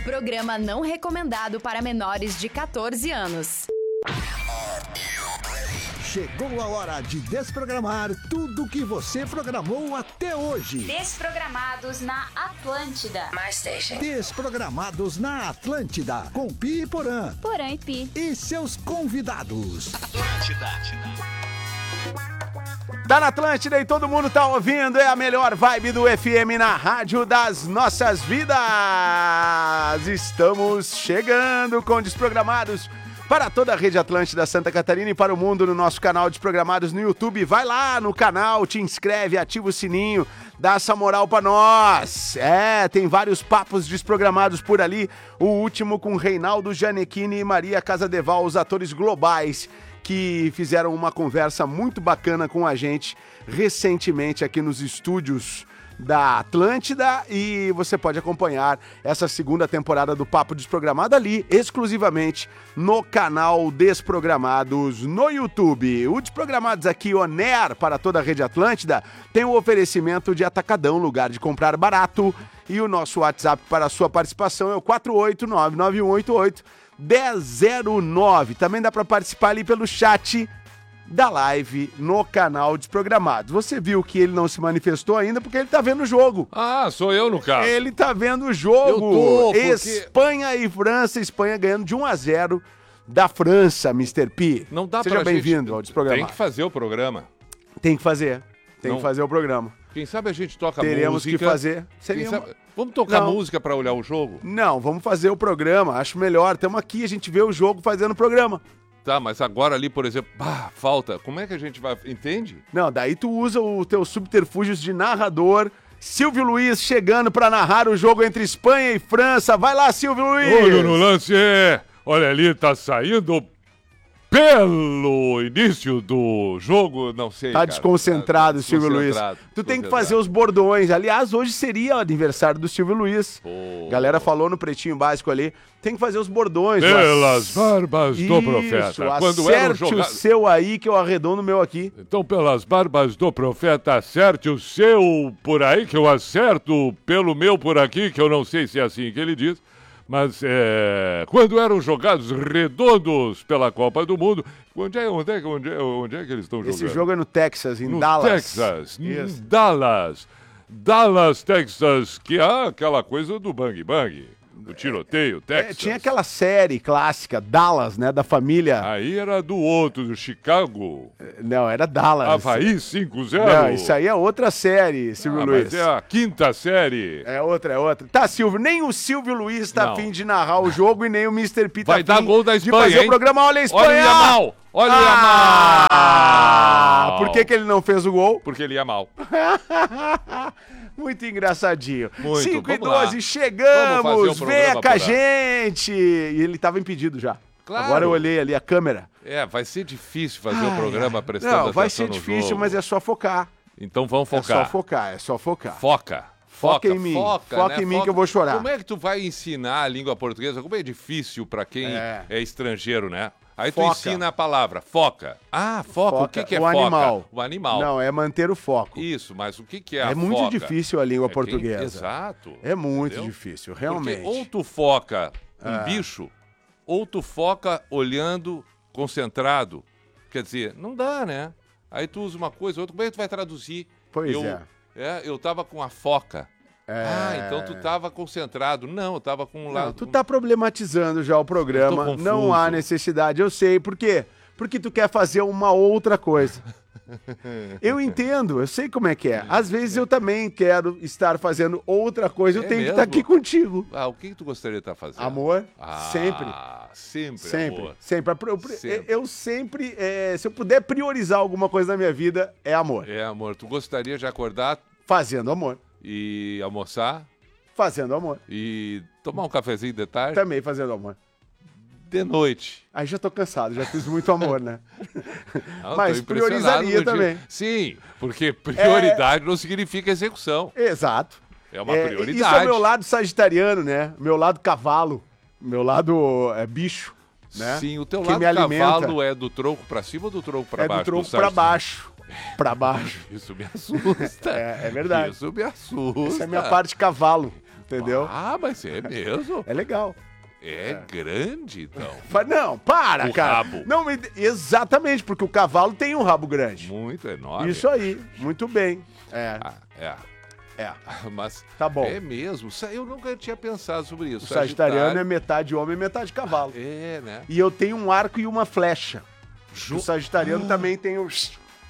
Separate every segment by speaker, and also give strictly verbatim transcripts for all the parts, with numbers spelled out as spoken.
Speaker 1: Programa não recomendado para menores de catorze anos.
Speaker 2: Chegou a hora de desprogramar tudo que você programou até hoje.
Speaker 3: Desprogramados na Atlântida.
Speaker 4: My Station.
Speaker 2: Desprogramados na Atlântida, com Pi e Porã.
Speaker 3: Porã e Pi.
Speaker 2: E seus convidados.
Speaker 5: Atlântida.
Speaker 6: Tá na Atlântida e todo mundo tá ouvindo, é a melhor vibe do F M na rádio das nossas vidas. Estamos chegando com Desprogramados para toda a rede Atlântida Santa Catarina e para o mundo no nosso canal Desprogramados no YouTube. Vai lá no canal, te inscreve, ativa o sininho, dá essa moral pra nós. É, tem vários papos desprogramados por ali. O último com Reinaldo Gianecchini e Maria Casadeval, os atores globais que fizeram uma conversa muito bacana com a gente recentemente aqui nos estúdios da Atlântida, e você pode acompanhar essa segunda temporada do Papo Desprogramado ali, exclusivamente no canal Desprogramados no YouTube. O Desprogramados aqui, on air, para toda a rede Atlântida, tem o oferecimento de Atacadão, lugar de comprar barato, e o nosso WhatsApp para a sua participação é o quatro oito nove nove um oito oito um zero zero nove. Também dá para participar ali pelo chat da live no canal Desprogramados. Você viu que ele não se manifestou ainda porque ele tá vendo o jogo.
Speaker 7: Ah, sou eu no caso.
Speaker 6: Ele tá vendo o jogo.
Speaker 7: Eu tô, porque...
Speaker 6: Espanha e França, Espanha ganhando de um a zero da França, mister P.
Speaker 7: Não dá
Speaker 6: Seja
Speaker 7: pra
Speaker 6: bem-vindo
Speaker 7: gente...
Speaker 6: ao Desprogramados.
Speaker 7: Tem que fazer o programa.
Speaker 6: Tem que fazer. Tem
Speaker 7: não...
Speaker 6: que fazer o programa.
Speaker 7: Quem sabe a gente toca
Speaker 6: Teremos
Speaker 7: música.
Speaker 6: que fazer. Seria
Speaker 7: sabe...
Speaker 6: uma...
Speaker 7: Vamos tocar
Speaker 6: não.
Speaker 7: música pra olhar o jogo?
Speaker 6: Não, vamos fazer o programa. Acho melhor. Estamos aqui, a gente vê o jogo fazendo o programa.
Speaker 7: Tá, mas agora ali, por exemplo, bah, falta. Como é que a gente vai... Entende?
Speaker 6: Não, daí tu usa os teus subterfúgios de narrador. Silvio Luiz chegando pra narrar o jogo entre Espanha e França. Vai lá, Silvio Luiz!
Speaker 7: Olho no lance, é. Olha ali, tá saindo pelo início do jogo, não sei,
Speaker 6: Tá
Speaker 7: cara.
Speaker 6: desconcentrado,
Speaker 7: tá
Speaker 6: Silvio Luiz. Tu tem que fazer os bordões. Aliás, hoje seria o aniversário do Silvio Luiz.
Speaker 7: Pô.
Speaker 6: Galera falou no Pretinho Básico ali. Tem que fazer os bordões.
Speaker 7: Pelas barbas
Speaker 6: Isso,
Speaker 7: do profeta.
Speaker 6: Quando acerte o seu aí que eu arredondo o meu aqui.
Speaker 7: Então, pelas barbas do profeta, acerte o seu por aí que eu acerto pelo meu por aqui, que eu não sei se é assim que ele diz. Mas é, quando eram jogados redondos pela Copa do Mundo, onde é, onde é, onde é, onde é que eles estão jogando?
Speaker 6: Esse jogo é no Texas, em
Speaker 7: no
Speaker 6: Dallas.
Speaker 7: Texas,
Speaker 6: Isso.
Speaker 7: em Dallas. Dallas, Texas, que é aquela coisa do bang bang, do tiroteio, Texas.
Speaker 6: É, tinha aquela série clássica, Dallas, né, da família...
Speaker 7: Aí era do outro, do Chicago.
Speaker 6: Não, era Dallas.
Speaker 7: Havaí cinco zero.
Speaker 6: Não, isso aí é outra série, Silvio
Speaker 7: ah,
Speaker 6: Luiz.
Speaker 7: Mas é a quinta série.
Speaker 6: É outra, é outra. Tá, Silvio, nem o Silvio Luiz tá
Speaker 7: Não.
Speaker 6: afim de narrar o jogo e nem o mister P tá
Speaker 7: Vai dar
Speaker 6: afim
Speaker 7: gol da
Speaker 6: de
Speaker 7: Espanha,
Speaker 6: fazer
Speaker 7: hein?
Speaker 6: o programa. Olha a Espanha!
Speaker 7: Olha o Yamal! Olha o
Speaker 6: Ah!
Speaker 7: Yamal!
Speaker 6: Por que que ele não fez o gol?
Speaker 7: Porque ele ia mal.
Speaker 6: Muito engraçadinho.
Speaker 7: Muito,
Speaker 6: cinco e
Speaker 7: vamos lá.
Speaker 6: doze, chegamos!
Speaker 7: Vamos fazer o
Speaker 6: Venha
Speaker 7: programa,
Speaker 6: com a
Speaker 7: Porã.
Speaker 6: gente! E ele tava impedido já.
Speaker 7: Claro.
Speaker 6: Agora eu olhei ali a câmera.
Speaker 7: É, vai ser difícil fazer o
Speaker 6: Ai,
Speaker 7: programa
Speaker 6: ai.
Speaker 7: prestando
Speaker 6: Não, vai
Speaker 7: atenção
Speaker 6: ser
Speaker 7: no
Speaker 6: difícil,
Speaker 7: jogo.
Speaker 6: mas é só focar.
Speaker 7: Então vamos
Speaker 6: É
Speaker 7: focar.
Speaker 6: só focar, é só focar.
Speaker 7: Foca.
Speaker 6: Foca em mim.
Speaker 7: Foca,
Speaker 6: Foca
Speaker 7: né?
Speaker 6: em mim que eu vou chorar.
Speaker 7: Como é que tu vai ensinar a língua portuguesa? Como é difícil pra quem
Speaker 6: É.
Speaker 7: é, estrangeiro, né? Aí
Speaker 6: Foca.
Speaker 7: tu ensina a palavra foca. Ah, foca. O que, que é
Speaker 6: o
Speaker 7: foca?
Speaker 6: animal.
Speaker 7: O animal.
Speaker 6: Não, é manter o foco.
Speaker 7: Isso, mas o que, que é
Speaker 6: É
Speaker 7: a
Speaker 6: muito
Speaker 7: foca?
Speaker 6: difícil a língua
Speaker 7: É quem-
Speaker 6: portuguesa.
Speaker 7: Exato.
Speaker 6: É muito
Speaker 7: Entendeu?
Speaker 6: difícil, realmente.
Speaker 7: Porque ou tu foca um
Speaker 6: Ah.
Speaker 7: bicho, ou tu foca olhando concentrado. Quer dizer, não dá, né? Aí tu usa uma coisa, outra. Como é que tu vai traduzir?
Speaker 6: Pois
Speaker 7: eu,
Speaker 6: é.
Speaker 7: é. Eu tava com a foca.
Speaker 6: É.
Speaker 7: Ah, então tu tava concentrado. Não, eu tava com um
Speaker 6: Não,
Speaker 7: lado.
Speaker 6: tu tá problematizando já o programa.
Speaker 7: Eu tô
Speaker 6: Não
Speaker 7: confuso.
Speaker 6: há necessidade. Eu sei. Por quê? Porque tu quer fazer uma outra coisa. Eu entendo, eu sei como é que é. Às vezes eu também quero estar fazendo outra coisa, eu
Speaker 7: É
Speaker 6: tenho que
Speaker 7: mesmo?
Speaker 6: estar aqui contigo.
Speaker 7: Ah, o que, que tu gostaria de estar fazendo?
Speaker 6: Amor,
Speaker 7: Ah,
Speaker 6: sempre.
Speaker 7: Sempre,
Speaker 6: Sempre,
Speaker 7: amor.
Speaker 6: sempre. Eu,
Speaker 7: Sempre.
Speaker 6: eu sempre, é, se eu puder priorizar alguma coisa na minha vida, é amor.
Speaker 7: É, amor, tu gostaria de acordar
Speaker 6: Fazendo amor.
Speaker 7: e almoçar
Speaker 6: Fazendo amor.
Speaker 7: e tomar um cafezinho de tarde?
Speaker 6: Também fazendo amor.
Speaker 7: De noite.
Speaker 6: Aí já tô cansado, já fiz muito amor, né?
Speaker 7: Não,
Speaker 6: Mas
Speaker 7: tô impressionado
Speaker 6: priorizaria
Speaker 7: no dia-
Speaker 6: também.
Speaker 7: Sim, porque prioridade não significa execução.
Speaker 6: Exato.
Speaker 7: É uma
Speaker 6: É,
Speaker 7: prioridade.
Speaker 6: Isso é o meu lado sagitariano, né? Meu lado cavalo. Meu lado é bicho, né?
Speaker 7: Sim, o teu
Speaker 6: Que
Speaker 7: lado
Speaker 6: me alimenta.
Speaker 7: cavalo é do tronco pra cima ou do tronco pra
Speaker 6: É
Speaker 7: baixo?
Speaker 6: do tronco
Speaker 7: do
Speaker 6: pra
Speaker 7: sargento?
Speaker 6: baixo. Pra baixo.
Speaker 7: Isso me assusta.
Speaker 6: É, é verdade.
Speaker 7: Isso me assusta.
Speaker 6: Essa é a minha parte cavalo. Entendeu?
Speaker 7: Ah, mas é mesmo?
Speaker 6: É legal.
Speaker 7: É, é. grande, então.
Speaker 6: Não, para,
Speaker 7: o
Speaker 6: cara.
Speaker 7: Rabo.
Speaker 6: Não, exatamente, porque o cavalo tem um rabo grande.
Speaker 7: Muito enorme.
Speaker 6: Isso aí, muito bem. É.
Speaker 7: Ah, é.
Speaker 6: É.
Speaker 7: Mas
Speaker 6: tá bom.
Speaker 7: É mesmo. Eu nunca tinha pensado sobre isso.
Speaker 6: O sagitariano Sagitário... é metade homem e metade cavalo.
Speaker 7: É, né?
Speaker 6: E eu tenho um arco e uma flecha. Ju... O sagitariano ah. também tem o...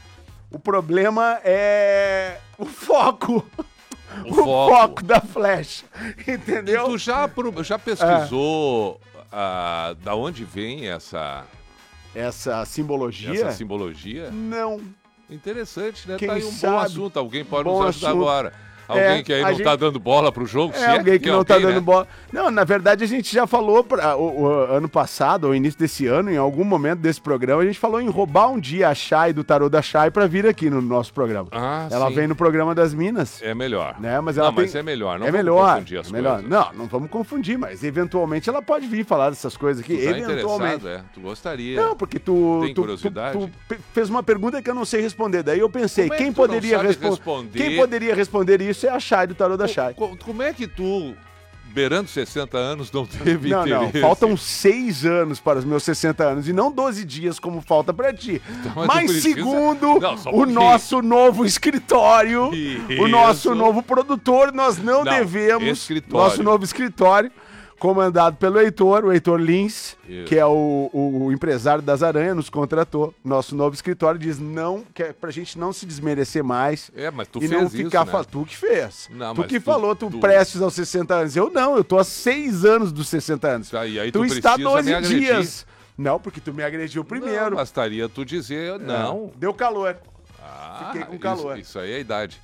Speaker 6: O problema é o foco. O, o foco. foco da flecha. Entendeu?
Speaker 7: E tu já, já pesquisou é. uh, da onde vem essa...
Speaker 6: Essa simbologia?
Speaker 7: Essa simbologia?
Speaker 6: Não.
Speaker 7: Interessante, né?
Speaker 6: Quem
Speaker 7: tá aí um
Speaker 6: sabe?
Speaker 7: bom assunto. Alguém pode
Speaker 6: bom
Speaker 7: nos ajudar
Speaker 6: assunto.
Speaker 7: agora. Alguém
Speaker 6: É,
Speaker 7: que aí não
Speaker 6: gente...
Speaker 7: tá dando bola pro jogo.
Speaker 6: É,
Speaker 7: se
Speaker 6: alguém
Speaker 7: é
Speaker 6: que,
Speaker 7: que
Speaker 6: não
Speaker 7: alguém,
Speaker 6: tá dando
Speaker 7: né?
Speaker 6: bola. Não, na verdade a gente já falou pra, o, o ano passado, ou início desse ano, em algum momento desse programa, a gente falou em roubar um dia a Chay do Tarô da Chay pra vir aqui no nosso programa.
Speaker 7: Ah,
Speaker 6: ela
Speaker 7: sim.
Speaker 6: vem no programa das Minas.
Speaker 7: É melhor.
Speaker 6: Né? Mas ela
Speaker 7: não,
Speaker 6: tem...
Speaker 7: mas é melhor. Não
Speaker 6: é
Speaker 7: vamos
Speaker 6: melhor,
Speaker 7: confundir as
Speaker 6: é melhor.
Speaker 7: coisas.
Speaker 6: Não, não vamos confundir, mas eventualmente ela pode vir falar dessas coisas aqui.
Speaker 7: Tu tá
Speaker 6: eventualmente.
Speaker 7: interessado, é? Tu gostaria.
Speaker 6: Não, porque tu,
Speaker 7: Tem
Speaker 6: tu,
Speaker 7: curiosidade?
Speaker 6: tu, tu fez uma pergunta que eu não sei responder. Daí eu pensei,
Speaker 7: Como é que
Speaker 6: quem
Speaker 7: tu não
Speaker 6: poderia
Speaker 7: sabe
Speaker 6: respon-
Speaker 7: responder?
Speaker 6: Quem poderia responder isso é a Chay do Tarô da Chay.
Speaker 7: Co- Como é que tu, beirando sessenta anos, não teve
Speaker 6: Não,
Speaker 7: interesse?
Speaker 6: não, faltam seis anos para os meus sessenta anos e não doze dias como falta para ti.
Speaker 7: Então, mas
Speaker 6: mas
Speaker 7: tu precisa-
Speaker 6: segundo
Speaker 7: Não, só um
Speaker 6: o
Speaker 7: pouquinho.
Speaker 6: nosso novo escritório,
Speaker 7: Isso.
Speaker 6: o nosso novo produtor, nós não,
Speaker 7: Não,
Speaker 6: devemos,
Speaker 7: escritório.
Speaker 6: nosso novo escritório, comandado pelo Heitor, o Heitor Lins,
Speaker 7: Isso.
Speaker 6: que é o, o, o empresário das aranhas, nos contratou. Nosso novo escritório diz não, que é pra gente não se desmerecer mais.
Speaker 7: É, mas tu
Speaker 6: e
Speaker 7: fez
Speaker 6: não
Speaker 7: isso,
Speaker 6: ficar
Speaker 7: né?
Speaker 6: fa- Tu que fez.
Speaker 7: Não,
Speaker 6: tu
Speaker 7: mas
Speaker 6: que
Speaker 7: tu-
Speaker 6: falou, tu,
Speaker 7: tu-
Speaker 6: prestes aos sessenta anos. Eu não, eu tô há seis anos dos sessenta anos.
Speaker 7: Tá, e aí
Speaker 6: tu
Speaker 7: tu
Speaker 6: está
Speaker 7: precisa
Speaker 6: doze
Speaker 7: me agredir.
Speaker 6: dias. Não, porque tu me agrediu primeiro.
Speaker 7: Não, bastaria tu dizer não.
Speaker 6: Deu calor.
Speaker 7: Ah,
Speaker 6: Fiquei com
Speaker 7: isso-
Speaker 6: calor.
Speaker 7: Isso, aí é a idade.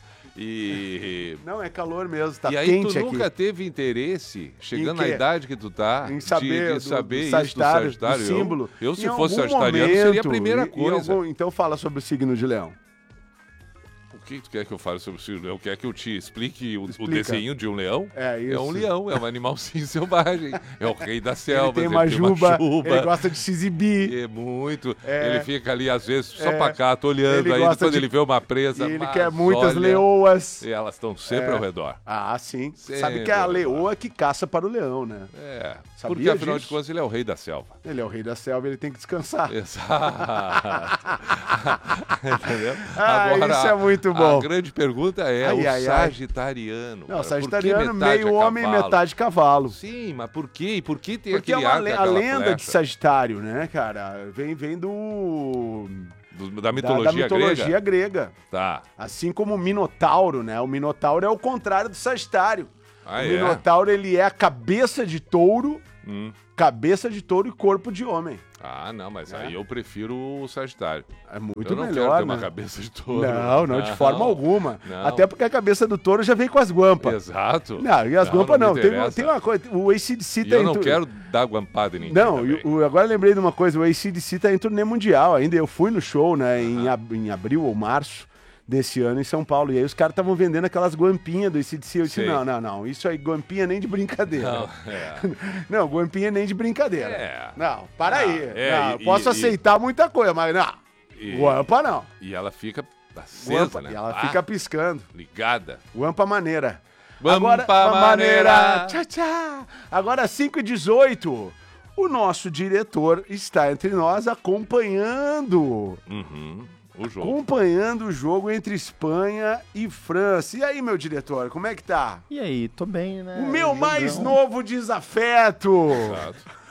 Speaker 7: E...
Speaker 6: Não, é calor mesmo, tá
Speaker 7: e aí
Speaker 6: quente
Speaker 7: tu nunca
Speaker 6: aqui.
Speaker 7: teve interesse, chegando
Speaker 6: Em
Speaker 7: na
Speaker 6: quê?
Speaker 7: idade que tu tá,
Speaker 6: Em saber,
Speaker 7: de,
Speaker 6: do-
Speaker 7: de saber
Speaker 6: do
Speaker 7: isso
Speaker 6: Sagitário,
Speaker 7: do Sagitário.
Speaker 6: do símbolo.
Speaker 7: Eu, eu se
Speaker 6: Em
Speaker 7: fosse
Speaker 6: algum
Speaker 7: sagitariano, seria a
Speaker 6: momento,
Speaker 7: primeira
Speaker 6: em- em
Speaker 7: coisa.
Speaker 6: algum- Então fala sobre o signo de Leão.
Speaker 7: O que tu quer que eu fale sobre o signo do leão? Quer que eu te explique o, o
Speaker 6: Explica.
Speaker 7: desenho de um leão?
Speaker 6: É isso.
Speaker 7: É um leão, é um animal sim selvagem. É o rei da selva.
Speaker 6: Ele tem uma juba, ele gosta de se exibir.
Speaker 7: É muito.
Speaker 6: É.
Speaker 7: Ele fica ali, às vezes, só
Speaker 6: É.
Speaker 7: pacato, olhando.
Speaker 6: Ele
Speaker 7: Aí
Speaker 6: gosta
Speaker 7: quando
Speaker 6: de-
Speaker 7: ele vê uma presa.
Speaker 6: E ele
Speaker 7: mas
Speaker 6: quer muitas
Speaker 7: olha,
Speaker 6: leoas.
Speaker 7: E elas estão sempre
Speaker 6: É.
Speaker 7: ao redor.
Speaker 6: Ah, sim.
Speaker 7: Sempre
Speaker 6: Sabe que é a
Speaker 7: ao redor.
Speaker 6: leoa que caça para o leão, né?
Speaker 7: É.
Speaker 6: Sabia
Speaker 7: Porque afinal
Speaker 6: disso?
Speaker 7: de contas ele é o rei da selva.
Speaker 6: Ele é o rei da selva, ele tem que descansar.
Speaker 7: Exato. Entendeu?
Speaker 6: Ah, isso é muito bom.
Speaker 7: A grande pergunta é
Speaker 6: Ai,
Speaker 7: o
Speaker 6: ai, ai.
Speaker 7: sagitariano.
Speaker 6: Não,
Speaker 7: cara. Por que
Speaker 6: sagitariano,
Speaker 7: metade
Speaker 6: meio
Speaker 7: a
Speaker 6: homem e
Speaker 7: cavalo?
Speaker 6: metade cavalo.
Speaker 7: Sim, mas por quê? Por que tem
Speaker 6: Porque é
Speaker 7: aquele
Speaker 6: uma
Speaker 7: arco,
Speaker 6: le- a
Speaker 7: aquela
Speaker 6: lenda de
Speaker 7: flecha?
Speaker 6: Sagitário, né, cara? Vem, vem do...
Speaker 7: Do- da
Speaker 6: da-
Speaker 7: mitologia,
Speaker 6: da, mitologia
Speaker 7: grega?
Speaker 6: grega.
Speaker 7: Tá.
Speaker 6: Assim como o Minotauro, né? O Minotauro é o contrário do Sagitário.
Speaker 7: Ah,
Speaker 6: o
Speaker 7: é?
Speaker 6: Minotauro, ele é a cabeça de touro,
Speaker 7: Hum.
Speaker 6: cabeça de touro e corpo de homem.
Speaker 7: Ah, não, mas
Speaker 6: É.
Speaker 7: aí eu prefiro o Sagitário.
Speaker 6: É muito
Speaker 7: eu não quero
Speaker 6: melhor,
Speaker 7: ter uma
Speaker 6: né?
Speaker 7: cabeça de touro.
Speaker 6: Não, não, de forma alguma.
Speaker 7: Não.
Speaker 6: Até porque a cabeça do touro já vem com as guampas.
Speaker 7: Exato.
Speaker 6: Não, e as guampas
Speaker 7: me
Speaker 6: não. Tem,
Speaker 7: interessa.
Speaker 6: tem uma coisa, o A C D C
Speaker 7: E
Speaker 6: tá
Speaker 7: eu
Speaker 6: em
Speaker 7: não
Speaker 6: tu-
Speaker 7: quero dar guampada em ninguém
Speaker 6: Não,
Speaker 7: também.
Speaker 6: e o- agora lembrei de uma coisa, o A C D C tá em turnê mundial ainda. Eu fui no show, né, em, ab- em abril ou março desse ano em São Paulo. E aí os caras estavam vendendo aquelas guampinhas do A C D C. Eu disse,
Speaker 7: Sei.
Speaker 6: não, não, não, isso aí, guampinha nem de brincadeira.
Speaker 7: Não, é.
Speaker 6: Não, guampinha nem de brincadeira.
Speaker 7: É.
Speaker 6: Não, para
Speaker 7: Ah,
Speaker 6: aí.
Speaker 7: é,
Speaker 6: Não,
Speaker 7: e-
Speaker 6: eu posso
Speaker 7: e-
Speaker 6: aceitar muita coisa, mas não,
Speaker 7: E-
Speaker 6: guampa não.
Speaker 7: E ela fica acesa,
Speaker 6: Guampa,
Speaker 7: né?
Speaker 6: e ela
Speaker 7: Ah,
Speaker 6: fica piscando.
Speaker 7: ligada.
Speaker 6: Guampa maneira.
Speaker 7: Guampa
Speaker 6: Agora,
Speaker 7: maneira.
Speaker 6: Tchau, tchau. Agora, cinco e dezoito. O nosso diretor está entre nós acompanhando.
Speaker 7: Uhum. O jogo.
Speaker 6: Acompanhando o jogo entre Espanha e França. E aí, meu diretor, como é que tá?
Speaker 4: E aí, tô bem, né?
Speaker 6: O meu
Speaker 4: Jogão.
Speaker 6: mais novo desafeto.
Speaker 7: Exato.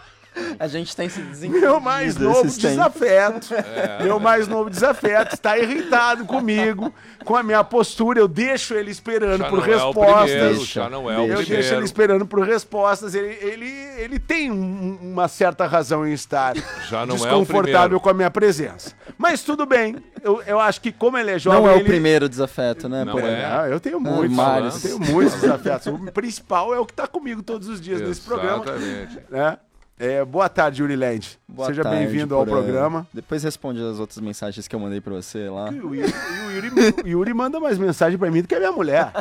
Speaker 4: A gente tem se desenvolvido.
Speaker 6: Meu mais novo desafeto. Meu mais novo desafeto está irritado comigo, com a minha postura. Eu deixo ele esperando
Speaker 7: Já
Speaker 6: por
Speaker 7: não é o
Speaker 6: respostas.
Speaker 7: primeiro, já não é o
Speaker 6: Eu
Speaker 7: primeiro.
Speaker 6: deixo ele esperando por respostas. Ele, ele, ele tem um- uma certa razão em estar
Speaker 7: Já não é o
Speaker 6: desconfortável
Speaker 7: primeiro.
Speaker 6: com a minha presença. Mas tudo bem. Eu, eu acho que como ele é jovem...
Speaker 4: Não é o
Speaker 6: ele...
Speaker 4: primeiro desafeto, né?
Speaker 7: Não
Speaker 4: por aí.
Speaker 7: é.
Speaker 6: Ah, eu tenho muitos.
Speaker 4: vários.
Speaker 6: Eu tenho muitos desafios. O principal é o que está comigo todos os dias nesse programa.
Speaker 7: Exatamente.
Speaker 6: Né? É, boa tarde, Yuri Land.
Speaker 4: Boa
Speaker 6: Seja
Speaker 4: tarde,
Speaker 6: bem-vindo ao
Speaker 4: por aí.
Speaker 6: programa.
Speaker 4: Depois responde as outras mensagens que eu mandei pra você lá.
Speaker 6: E o Yuri, e o Yuri, o Yuri manda mais mensagem pra mim do que a minha mulher.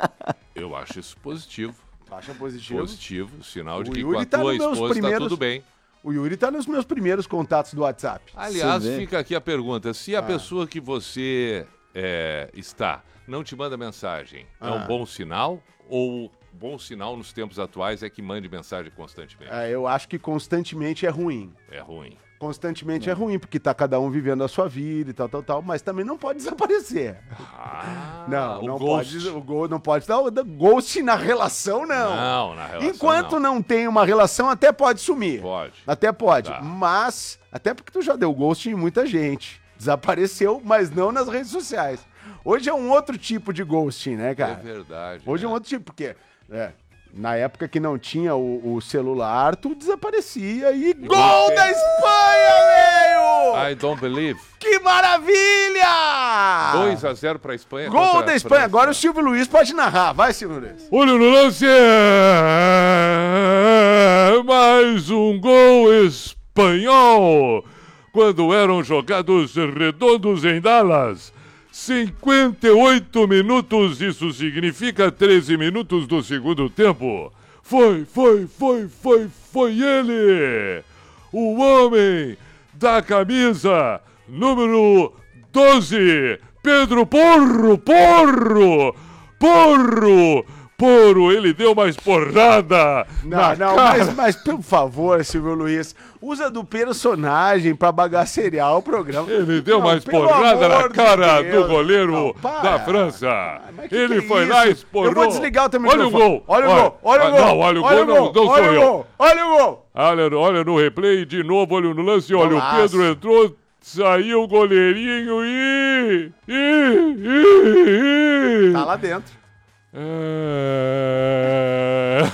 Speaker 7: Eu acho isso positivo.
Speaker 6: Acha positivo?
Speaker 7: Positivo. Sinal de
Speaker 6: O
Speaker 7: que
Speaker 6: Yuri
Speaker 7: com a
Speaker 6: tá
Speaker 7: tua
Speaker 6: nos meus
Speaker 7: esposa
Speaker 6: primeiros-
Speaker 7: tá tudo bem.
Speaker 6: O Yuri tá nos meus primeiros contatos do WhatsApp.
Speaker 7: Aliás,
Speaker 4: Você vê?
Speaker 7: fica aqui a pergunta. Se a
Speaker 6: Ah.
Speaker 7: pessoa que você é, está não te manda mensagem, é
Speaker 6: Ah.
Speaker 7: um bom sinal ou bom sinal nos tempos atuais é que mande mensagem constantemente.
Speaker 6: É, eu acho que constantemente é ruim.
Speaker 7: É ruim.
Speaker 6: Constantemente é ruim, porque tá cada um vivendo a sua vida e tal, tal, tal, mas também não pode desaparecer.
Speaker 7: Ah,
Speaker 6: não,
Speaker 7: o
Speaker 6: não
Speaker 7: ghost.
Speaker 6: pode, o gol não pode dar o ghost na relação, não.
Speaker 7: Não, na relação
Speaker 6: Enquanto
Speaker 7: não.
Speaker 6: não tem uma relação, até pode sumir.
Speaker 7: Pode.
Speaker 6: Até pode,
Speaker 7: Tá.
Speaker 6: mas, até porque tu já deu ghost em muita gente. Desapareceu, mas não nas redes sociais. Hoje é um outro tipo de ghosting, né, cara?
Speaker 7: É verdade.
Speaker 6: Hoje é
Speaker 7: né?
Speaker 6: um outro tipo, porque é, na época que não tinha o, o celular, tu desaparecia e gol
Speaker 7: gostei.
Speaker 6: da Espanha, velho!
Speaker 7: I don't believe.
Speaker 6: Que maravilha!
Speaker 7: dois a zero pra Espanha.
Speaker 6: Gol
Speaker 7: contra
Speaker 6: da
Speaker 7: a
Speaker 6: Espanha.
Speaker 7: França.
Speaker 6: Agora o Silvio Luiz pode narrar. Vai, Silvio Luiz.
Speaker 7: Olha no lance. Mais um gol espanhol. Quando eram jogados redondos em Dallas. cinquenta e oito minutos, isso significa treze minutos do segundo tempo. Foi, foi, foi, foi, foi ele! O homem da camisa número doze, Pedro Porro, Porro, Porro, Porro, ele deu mais porrada.
Speaker 6: Não,
Speaker 7: na
Speaker 6: não,
Speaker 7: cara.
Speaker 6: mas, mas por favor, Silvio Luiz, usa do personagem pra bagaceiriar o programa.
Speaker 7: Ele deu
Speaker 6: Não,
Speaker 7: mais
Speaker 6: pelo
Speaker 7: porrada na
Speaker 6: amor de
Speaker 7: cara
Speaker 6: Deus.
Speaker 7: do goleiro
Speaker 6: Não, para.
Speaker 7: da França.
Speaker 6: Ah, mas que
Speaker 7: Ele
Speaker 6: que é
Speaker 7: foi
Speaker 6: isso?
Speaker 7: lá e esporrou.
Speaker 6: Eu vou desligar o teu
Speaker 7: Olha o
Speaker 6: microfone.
Speaker 7: gol.
Speaker 6: Olha o gol, olha o
Speaker 7: Ah,
Speaker 6: gol.
Speaker 7: Não, olha o gol, não, não sou
Speaker 6: olha o
Speaker 7: eu.
Speaker 6: gol, olha o gol.
Speaker 7: Olha, olha no replay de novo, olha no lance, olha
Speaker 6: Golaço.
Speaker 7: o Pedro entrou, saiu o goleirinho e... e, e, e.
Speaker 6: Tá lá dentro.
Speaker 7: É...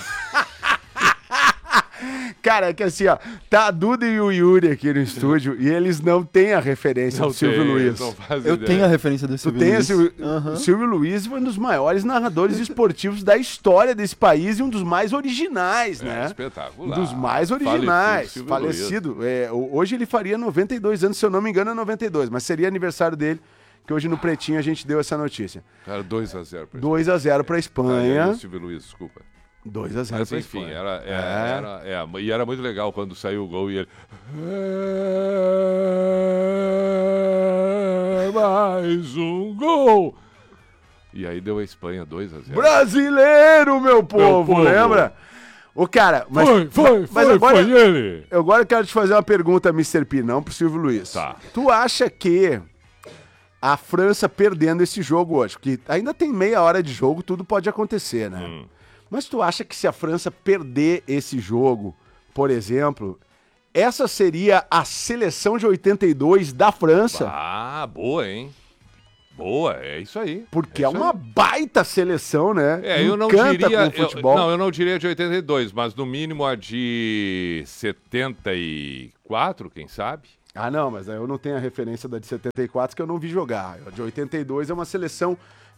Speaker 6: Cara, é que assim, ó, tá a Duda e o Yuri aqui no estúdio e eles não têm a referência
Speaker 7: Não
Speaker 6: do Silvio
Speaker 7: tem,
Speaker 6: Luiz.
Speaker 7: não faz
Speaker 4: Eu
Speaker 7: ideia.
Speaker 4: tenho a referência do
Speaker 6: Tu
Speaker 4: Silvio
Speaker 6: tem
Speaker 4: Luiz.
Speaker 6: esse, o
Speaker 4: Aham.
Speaker 6: Silvio Luiz foi um dos maiores narradores esportivos da história desse país e um dos mais originais,
Speaker 7: É,
Speaker 6: né?
Speaker 7: espetacular.
Speaker 6: Um dos mais originais.
Speaker 7: Silvio
Speaker 6: Falecido. É, o- hoje ele faria noventa e dois anos, se eu não me engano, é noventa e dois, mas seria aniversário dele, que hoje no Pretinho a gente deu essa notícia.
Speaker 7: Cara, dois a zero. pra
Speaker 6: dois a zero pra Espanha.
Speaker 7: Silvio Luiz, desculpa.
Speaker 6: dois a zero
Speaker 7: Mas
Speaker 6: pra
Speaker 7: enfim,
Speaker 6: Espanha.
Speaker 7: era,
Speaker 6: É.
Speaker 7: era, era, é, e era muito legal quando saiu o gol e ele. É, mais um gol! E aí deu a Espanha dois a zero.
Speaker 6: Brasileiro, meu povo,
Speaker 7: povo.
Speaker 6: lembra? Ô, cara, mas,
Speaker 7: Foi, foi,
Speaker 6: mas
Speaker 7: foi,
Speaker 6: agora,
Speaker 7: foi ele!
Speaker 6: eu agora quero te fazer uma pergunta, mister P, não pro Silvio Luiz.
Speaker 7: Tá.
Speaker 6: Tu acha que a França perdendo esse jogo hoje, porque ainda tem meia hora de jogo, tudo pode acontecer, né?
Speaker 7: Hum.
Speaker 6: Mas tu acha que se a França perder esse jogo, por exemplo, essa seria a seleção de oitenta e dois da França?
Speaker 7: Ah, boa, hein? Boa, é isso aí.
Speaker 6: Porque é,
Speaker 7: isso
Speaker 6: uma
Speaker 7: aí.
Speaker 6: baita seleção, né?
Speaker 7: É, eu não
Speaker 6: Encanta
Speaker 7: diria.
Speaker 6: com o
Speaker 7: eu-
Speaker 6: futebol.
Speaker 7: não, eu não diria de oitenta e dois, mas no mínimo a de setenta e quatro, quem sabe?
Speaker 6: Ah, não, mas eu não tenho a referência da de setenta e quatro, que eu não vi jogar. A de oitenta e dois é uma seleção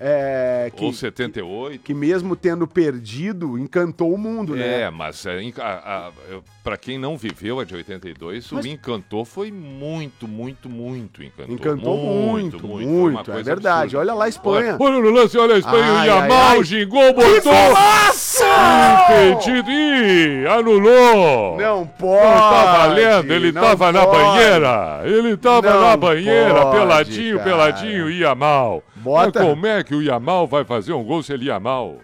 Speaker 6: é, que,
Speaker 7: Ou setenta e oito.
Speaker 6: que mesmo tendo perdido, encantou o mundo, né?
Speaker 7: É, mas é, enca- a- a- eu- pra quem não viveu a de oitenta e dois,
Speaker 6: Mas-
Speaker 7: o encantou foi muito, muito, muito encantou.
Speaker 6: Encantou muito,
Speaker 7: Foi
Speaker 6: muito,
Speaker 7: uma
Speaker 6: é
Speaker 7: coisa
Speaker 6: verdade.
Speaker 7: absurda.
Speaker 6: Olha lá a Espanha.
Speaker 7: Olha, olha no lance, olha a Espanha,
Speaker 6: Ai,
Speaker 7: o
Speaker 6: ai,
Speaker 7: Yamal
Speaker 6: ai.
Speaker 7: gingou,
Speaker 6: Que
Speaker 7: botou.
Speaker 6: golaço!
Speaker 7: Impedido. Ih, anulou.
Speaker 6: Não pode!
Speaker 7: Não tá valendo, ele
Speaker 6: não
Speaker 7: tava na
Speaker 6: pode.
Speaker 7: banheira. Ele tava
Speaker 6: Não
Speaker 7: na banheira,
Speaker 6: pode,
Speaker 7: peladinho,
Speaker 6: cara.
Speaker 7: peladinho, Yamal.
Speaker 6: Bota-
Speaker 7: Mas como é que o Yamal vai fazer um gol se ele Yamal?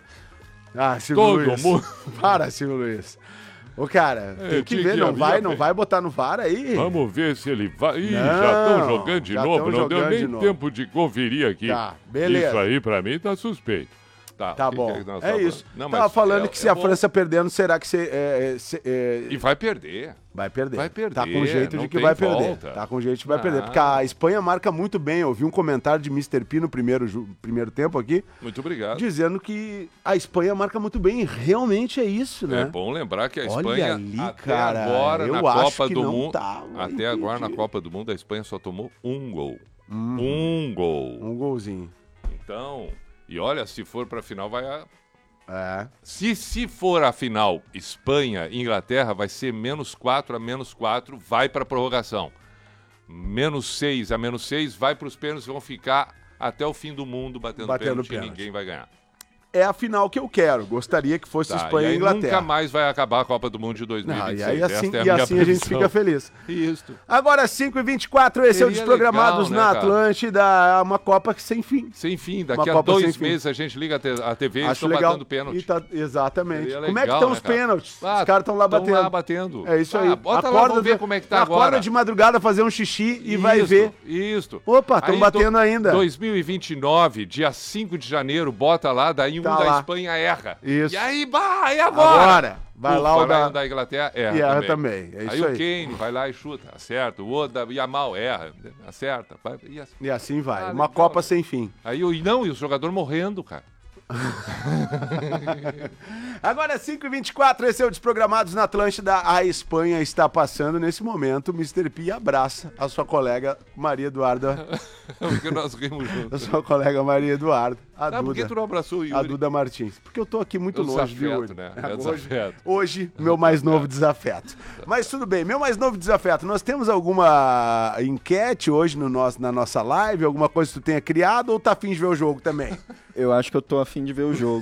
Speaker 6: Ah, Silvio
Speaker 7: Todo
Speaker 6: Luiz.
Speaker 7: mundo-
Speaker 6: Para, Silvio Luiz. Ô, cara,
Speaker 7: É,
Speaker 6: tem que
Speaker 7: tinha
Speaker 6: ver,
Speaker 7: que
Speaker 6: não
Speaker 7: abrir
Speaker 6: vai,
Speaker 7: a
Speaker 6: não
Speaker 7: frente.
Speaker 6: vai botar no V A R aí?
Speaker 7: Vamos ver se ele vai. Ih,
Speaker 6: Não,
Speaker 7: já estão jogando de
Speaker 6: já
Speaker 7: novo.
Speaker 6: tão
Speaker 7: Não deu
Speaker 6: jogando
Speaker 7: nem
Speaker 6: de novo.
Speaker 7: tempo de conferir aqui.
Speaker 6: Tá, beleza.
Speaker 7: Isso aí pra mim tá suspeito. Tá,
Speaker 6: Tá
Speaker 7: o que
Speaker 6: bom,
Speaker 7: que nós
Speaker 6: é
Speaker 7: tava
Speaker 6: isso.
Speaker 7: falando? Não,
Speaker 6: Tava
Speaker 7: mas
Speaker 6: falando
Speaker 7: é-
Speaker 6: que se
Speaker 7: é
Speaker 6: a
Speaker 7: bom.
Speaker 6: França perdendo, será que você... é, é, se- é,
Speaker 7: E vai perder.
Speaker 6: Vai perder.
Speaker 7: Vai perder,
Speaker 6: Tá com jeito
Speaker 7: não
Speaker 6: de que
Speaker 7: tem
Speaker 6: vai perder.
Speaker 7: volta.
Speaker 6: Tá com jeito de que vai
Speaker 7: Ah.
Speaker 6: perder. Porque a Espanha marca muito bem. Eu vi um comentário de mister P no primeiro, ju- primeiro tempo aqui,
Speaker 7: Muito obrigado.
Speaker 6: dizendo que a Espanha marca muito bem. E realmente é isso, né?
Speaker 7: É bom lembrar que a
Speaker 6: Olha
Speaker 7: Espanha,
Speaker 6: ali,
Speaker 7: até
Speaker 6: cara,
Speaker 7: agora
Speaker 6: eu
Speaker 7: na
Speaker 6: acho
Speaker 7: Copa
Speaker 6: que
Speaker 7: do
Speaker 6: não
Speaker 7: Mundo,
Speaker 6: tá,
Speaker 7: até
Speaker 6: entendi.
Speaker 7: agora na Copa do Mundo a Espanha só tomou um gol. Um gol.
Speaker 6: Um golzinho.
Speaker 7: Então, e olha, se for pra final vai a...
Speaker 6: É.
Speaker 7: Se, se for a final Espanha e Inglaterra, vai ser menos quatro a menos quatro, vai para a prorrogação. Menos seis a menos seis, vai para os pênaltis, vão ficar até o fim do mundo batendo,
Speaker 6: Batendo
Speaker 7: pênalti,
Speaker 6: pênalti.
Speaker 7: e ninguém vai ganhar.
Speaker 6: é a final que eu quero. Gostaria que fosse
Speaker 7: Tá,
Speaker 6: Espanha
Speaker 7: e
Speaker 6: e
Speaker 7: aí
Speaker 6: Inglaterra.
Speaker 7: nunca mais vai acabar a Copa do Mundo de dois mil e
Speaker 6: Não,
Speaker 7: vinte e
Speaker 6: e
Speaker 7: seis.
Speaker 6: aí assim,
Speaker 7: Esta é a
Speaker 6: e
Speaker 7: minha
Speaker 6: assim a gente
Speaker 7: previsão.
Speaker 6: fica feliz.
Speaker 7: Isso.
Speaker 6: Agora, cinco e vinte e quatro, esse é o
Speaker 7: Seria
Speaker 6: Desprogramados
Speaker 7: legal,
Speaker 6: na
Speaker 7: né, cara?
Speaker 6: Atlântida, uma Copa que sem fim.
Speaker 7: Sem fim,
Speaker 6: Uma
Speaker 7: daqui a
Speaker 6: Copa sem
Speaker 7: dois
Speaker 6: fim.
Speaker 7: meses a gente liga a te- a T V e
Speaker 6: Acho
Speaker 7: estão
Speaker 6: legal.
Speaker 7: batendo pênalti.
Speaker 6: E tá- exatamente.
Speaker 7: Seria
Speaker 6: Como é que
Speaker 7: legal,
Speaker 6: estão
Speaker 7: né,
Speaker 6: os
Speaker 7: cara?
Speaker 6: pênaltis?
Speaker 7: Ah,
Speaker 6: os caras estão lá
Speaker 7: tão
Speaker 6: batendo.
Speaker 7: lá batendo.
Speaker 6: É isso
Speaker 7: Ah,
Speaker 6: aí.
Speaker 7: bota lá, vamos ver como é que tá
Speaker 6: acorda
Speaker 7: agora.
Speaker 6: de madrugada fazer um xixi e vai
Speaker 7: Isso,
Speaker 6: ver.
Speaker 7: Isso.
Speaker 6: Opa, tão
Speaker 7: Aí,
Speaker 6: batendo
Speaker 7: do-
Speaker 6: ainda.
Speaker 7: dois mil e vinte e nove, dia cinco de janeiro, bota lá, daí um
Speaker 6: Tá
Speaker 7: da
Speaker 6: lá.
Speaker 7: Espanha erra.
Speaker 6: Isso.
Speaker 7: E aí, bah, e agora?
Speaker 6: Agora, vai
Speaker 7: Puf,
Speaker 6: lá o
Speaker 7: vai
Speaker 6: da...
Speaker 7: um da Inglaterra, erra,
Speaker 6: E erra
Speaker 7: também.
Speaker 6: também, é
Speaker 7: aí
Speaker 6: isso
Speaker 7: o
Speaker 6: aí.
Speaker 7: Kane vai lá e chuta, acerta. O outro da Yamal erra, acerta. Vai, e assim.
Speaker 6: E assim vai.
Speaker 7: Ah,
Speaker 6: uma
Speaker 7: legal,
Speaker 6: Copa
Speaker 7: né?
Speaker 6: sem fim.
Speaker 7: Aí, o- e não, e o jogador morrendo, cara.
Speaker 6: Agora, cinco e vinte e quatro, esse é o Desprogramados na Atlântida. A Espanha está passando nesse momento. O mister P abraça a sua colega Maria Eduarda.
Speaker 7: Porque nós rimos
Speaker 6: A
Speaker 7: juntos.
Speaker 6: sua colega Maria Eduarda. A
Speaker 7: Ah, por que
Speaker 6: Duda.
Speaker 7: tu não abraçou o Yuri?
Speaker 6: A Duda Martins. Porque eu tô aqui muito
Speaker 7: É o
Speaker 6: longe de
Speaker 7: desafeto,
Speaker 6: Yuri.
Speaker 7: né? É o
Speaker 6: hoje,
Speaker 7: desafeto.
Speaker 6: hoje, meu mais novo desafeto. Mas tudo bem, meu mais novo desafeto. Nós temos alguma enquete hoje no nosso, na nossa live? Alguma coisa que tu tenha criado ou tá afim de ver o jogo também?
Speaker 4: Eu acho que eu tô afim de ver o jogo.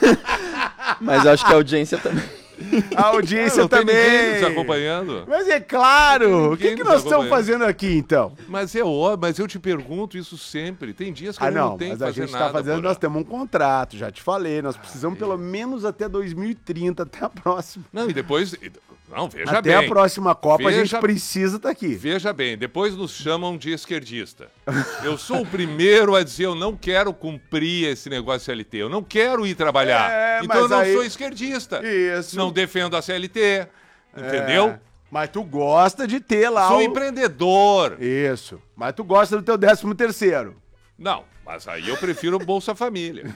Speaker 4: Mas eu acho que a audiência também.
Speaker 6: A audiência
Speaker 7: não tem ninguém
Speaker 6: também.
Speaker 7: nos acompanhando.
Speaker 6: Mas é claro! O que,
Speaker 7: Ninguém
Speaker 6: que
Speaker 7: nos
Speaker 6: nós estamos
Speaker 7: acompanha.
Speaker 6: fazendo aqui, então?
Speaker 7: Mas é óbvio, mas eu te pergunto isso sempre. Tem dias que
Speaker 6: Ah,
Speaker 7: eu não,
Speaker 6: não,
Speaker 7: tenho
Speaker 6: mas
Speaker 7: que
Speaker 6: a
Speaker 7: fazer
Speaker 6: gente
Speaker 7: nada.
Speaker 6: tá fazendo,
Speaker 7: Porã.
Speaker 6: nós temos um contrato, já te falei, nós precisamos pelo menos até dois mil e trinta, até a próxima.
Speaker 7: Não, e depois... Não, veja
Speaker 6: até
Speaker 7: bem.
Speaker 6: a próxima Copa a gente
Speaker 7: Veja-
Speaker 6: precisa estar aqui.
Speaker 7: Veja bem, depois nos chamam de esquerdista. Eu sou o primeiro a dizer, eu não quero cumprir esse negócio C L T, eu não quero ir trabalhar.
Speaker 6: É,
Speaker 7: então eu
Speaker 6: mas
Speaker 7: não
Speaker 6: aí-
Speaker 7: sou esquerdista.
Speaker 6: Isso.
Speaker 7: Não defendo a C L T, entendeu?
Speaker 6: É, mas tu gosta de ter lá
Speaker 7: Sou
Speaker 6: o...
Speaker 7: empreendedor.
Speaker 6: Isso. Mas tu gosta do teu décimo terceiro.
Speaker 7: Não, mas aí eu prefiro o Bolsa Família.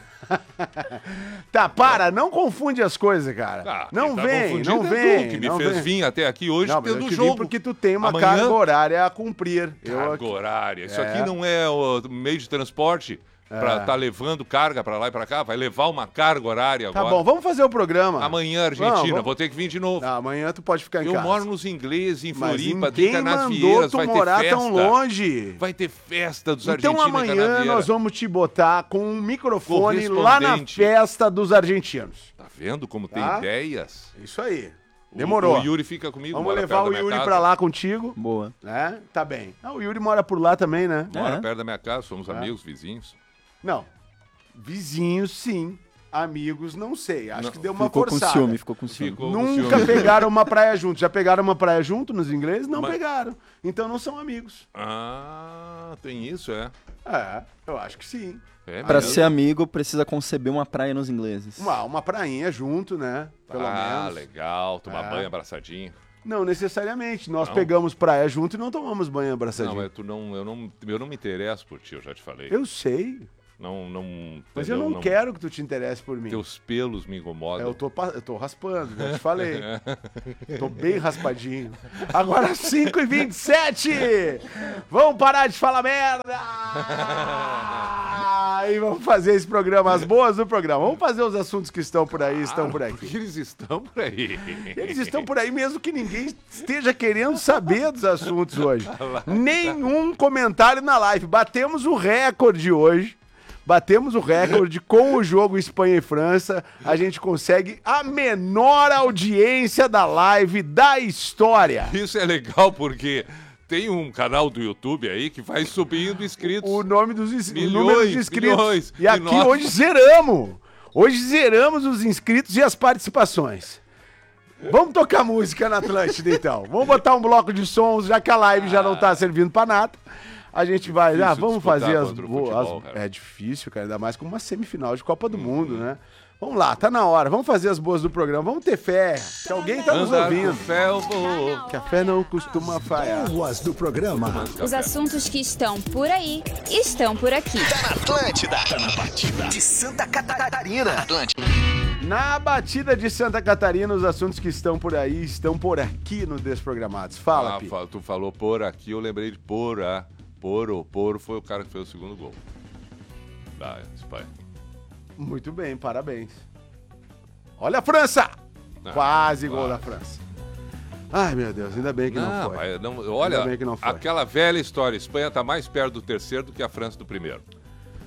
Speaker 6: Tá, para, não confunde as coisas, cara.
Speaker 7: Ah,
Speaker 6: não
Speaker 7: quem tá
Speaker 6: vem,
Speaker 7: confundindo
Speaker 6: não
Speaker 7: é
Speaker 6: vem.
Speaker 7: tu, que me
Speaker 6: não
Speaker 7: fez
Speaker 6: vem.
Speaker 7: vir até aqui hoje
Speaker 6: Não, mas eu
Speaker 7: tendo
Speaker 6: te
Speaker 7: jogo.
Speaker 6: vi porque tu tem uma
Speaker 7: Amanhã-
Speaker 6: carga horária a cumprir. Eu
Speaker 7: Carga
Speaker 6: aqui-
Speaker 7: horária. Isso
Speaker 6: É.
Speaker 7: aqui não é o meio de transporte pra estar levando carga pra lá e pra cá. Vai levar uma carga horária
Speaker 6: Tá
Speaker 7: agora.
Speaker 6: bom, vamos fazer o programa.
Speaker 7: Amanhã, Argentina,
Speaker 6: Vamos, vamos.
Speaker 7: vou ter que vir de novo.
Speaker 6: Não, amanhã tu pode ficar em
Speaker 7: Eu
Speaker 6: casa.
Speaker 7: moro nos ingleses, em
Speaker 6: Mas
Speaker 7: Floripa, tem
Speaker 6: ninguém mandou
Speaker 7: Canasvieiras,
Speaker 6: tu
Speaker 7: vai ter
Speaker 6: morar
Speaker 7: festa.
Speaker 6: tão longe.
Speaker 7: Vai ter festa dos
Speaker 6: Então
Speaker 7: argentinos em
Speaker 6: amanhã
Speaker 7: Canavieira.
Speaker 6: nós vamos te botar com um microfone lá na
Speaker 7: Correspondente.
Speaker 6: festa dos argentinos.
Speaker 7: Tá vendo como
Speaker 6: Tá?
Speaker 7: tem ideias?
Speaker 6: Isso aí.
Speaker 7: O-
Speaker 6: Demorou.
Speaker 7: O, Yuri fica comigo,
Speaker 6: Vamos
Speaker 7: mora
Speaker 6: levar
Speaker 7: perto
Speaker 6: o
Speaker 7: da minha
Speaker 6: Yuri
Speaker 7: casa.
Speaker 6: pra lá contigo,
Speaker 4: Boa.
Speaker 6: né? Tá bem. Ah, o Yuri mora por lá também, né?
Speaker 7: Mora
Speaker 4: É.
Speaker 7: perto da minha casa, somos amigos, vizinhos.
Speaker 6: Não. Vizinhos, sim. Amigos, não sei. Acho
Speaker 7: Não,
Speaker 6: que deu uma
Speaker 4: Ficou
Speaker 6: forçada.
Speaker 4: com ciúme, ficou com ciúme.
Speaker 7: Ficou com
Speaker 6: Nunca
Speaker 7: ciúme.
Speaker 6: pegaram uma praia junto. Já pegaram uma praia junto nos ingleses? Não
Speaker 7: Mas-
Speaker 6: pegaram. Então não são amigos.
Speaker 7: Ah, tem isso, é.
Speaker 6: É, eu acho que sim.
Speaker 7: É
Speaker 4: Pra
Speaker 7: mesmo?
Speaker 4: ser amigo, precisa conceber uma praia nos ingleses.
Speaker 6: Uma, uma prainha junto, né? Pelo
Speaker 7: ah,
Speaker 6: menos.
Speaker 7: legal, tomar
Speaker 6: É.
Speaker 7: banho abraçadinho.
Speaker 6: Não necessariamente. Nós
Speaker 7: Não.
Speaker 6: pegamos praia junto e não tomamos banho
Speaker 7: Não,
Speaker 6: abraçadinho.
Speaker 7: mas tu não, eu não, eu não me interesso por ti, eu já te falei.
Speaker 6: Eu sei.
Speaker 7: Não, não.
Speaker 6: Mas eu
Speaker 7: entendeu?
Speaker 6: não, quero que tu te interesse por mim.
Speaker 7: Teus pelos me
Speaker 6: É,
Speaker 7: incomodam.
Speaker 6: eu, tô, pa- eu tô raspando, já te falei. Tô bem raspadinho. Agora cinco e vinte e sete! Vamos parar de falar merda! E vamos fazer esse programa, as boas do programa. Vamos fazer os assuntos que estão por aí, estão por
Speaker 7: Porque
Speaker 6: aqui.
Speaker 7: eles estão por aí.
Speaker 6: Eles estão por aí mesmo que ninguém esteja querendo saber dos assuntos hoje. Nenhum comentário na live. Batemos o recorde hoje. Batemos o recorde com o jogo Espanha e França. A gente consegue a menor audiência da live da história.
Speaker 7: Isso é legal porque tem um canal do YouTube aí que vai subindo inscritos.
Speaker 6: O nome dos ins- o
Speaker 7: Milhões,
Speaker 6: número de inscritos.
Speaker 7: milhões.
Speaker 6: E aqui
Speaker 7: E nós-
Speaker 6: hoje zeramos. Hoje zeramos os inscritos e as participações. Vamos tocar música na Atlântida, então. Vamos botar um bloco de sons, já que a live já não tá servindo pra nada. A gente vai, ah,
Speaker 7: Difícil
Speaker 6: vamos
Speaker 7: disputar
Speaker 6: fazer as,
Speaker 7: contra o
Speaker 6: bo-
Speaker 7: futebol,
Speaker 6: as-
Speaker 7: cara.
Speaker 6: É difícil, cara, ainda mais com uma semifinal de Copa do Mundo, né? Vamos lá, tá na hora. Vamos fazer as boas do programa. Vamos ter fé. Que alguém tá nos
Speaker 7: Andar com
Speaker 6: ouvindo.
Speaker 7: fé, eu vou.
Speaker 6: Que a fé não costuma falhar.
Speaker 2: Boas do programa.
Speaker 3: Os assuntos que estão por aí estão por aqui.
Speaker 5: Atlântida. Tá na batida de Santa Catarina. Atlântida.
Speaker 6: Na batida de Santa Catarina, os assuntos que estão por aí estão por aqui no Desprogramados. Fala,
Speaker 7: Ah,
Speaker 6: Pi.
Speaker 7: fa- tu falou por aqui, eu lembrei de Porá. Poro, Poro foi o cara que fez o segundo gol da Espanha.
Speaker 6: Muito bem, parabéns. Olha a França!
Speaker 7: Ah,
Speaker 6: Quase gol
Speaker 7: claro.
Speaker 6: da França. Ai, meu Deus, ainda bem que não,
Speaker 7: Não,
Speaker 6: foi.
Speaker 7: mas não- olha,
Speaker 6: Ainda bem que não foi.
Speaker 7: aquela velha história, a Espanha tá mais perto do terceiro do que a França do primeiro.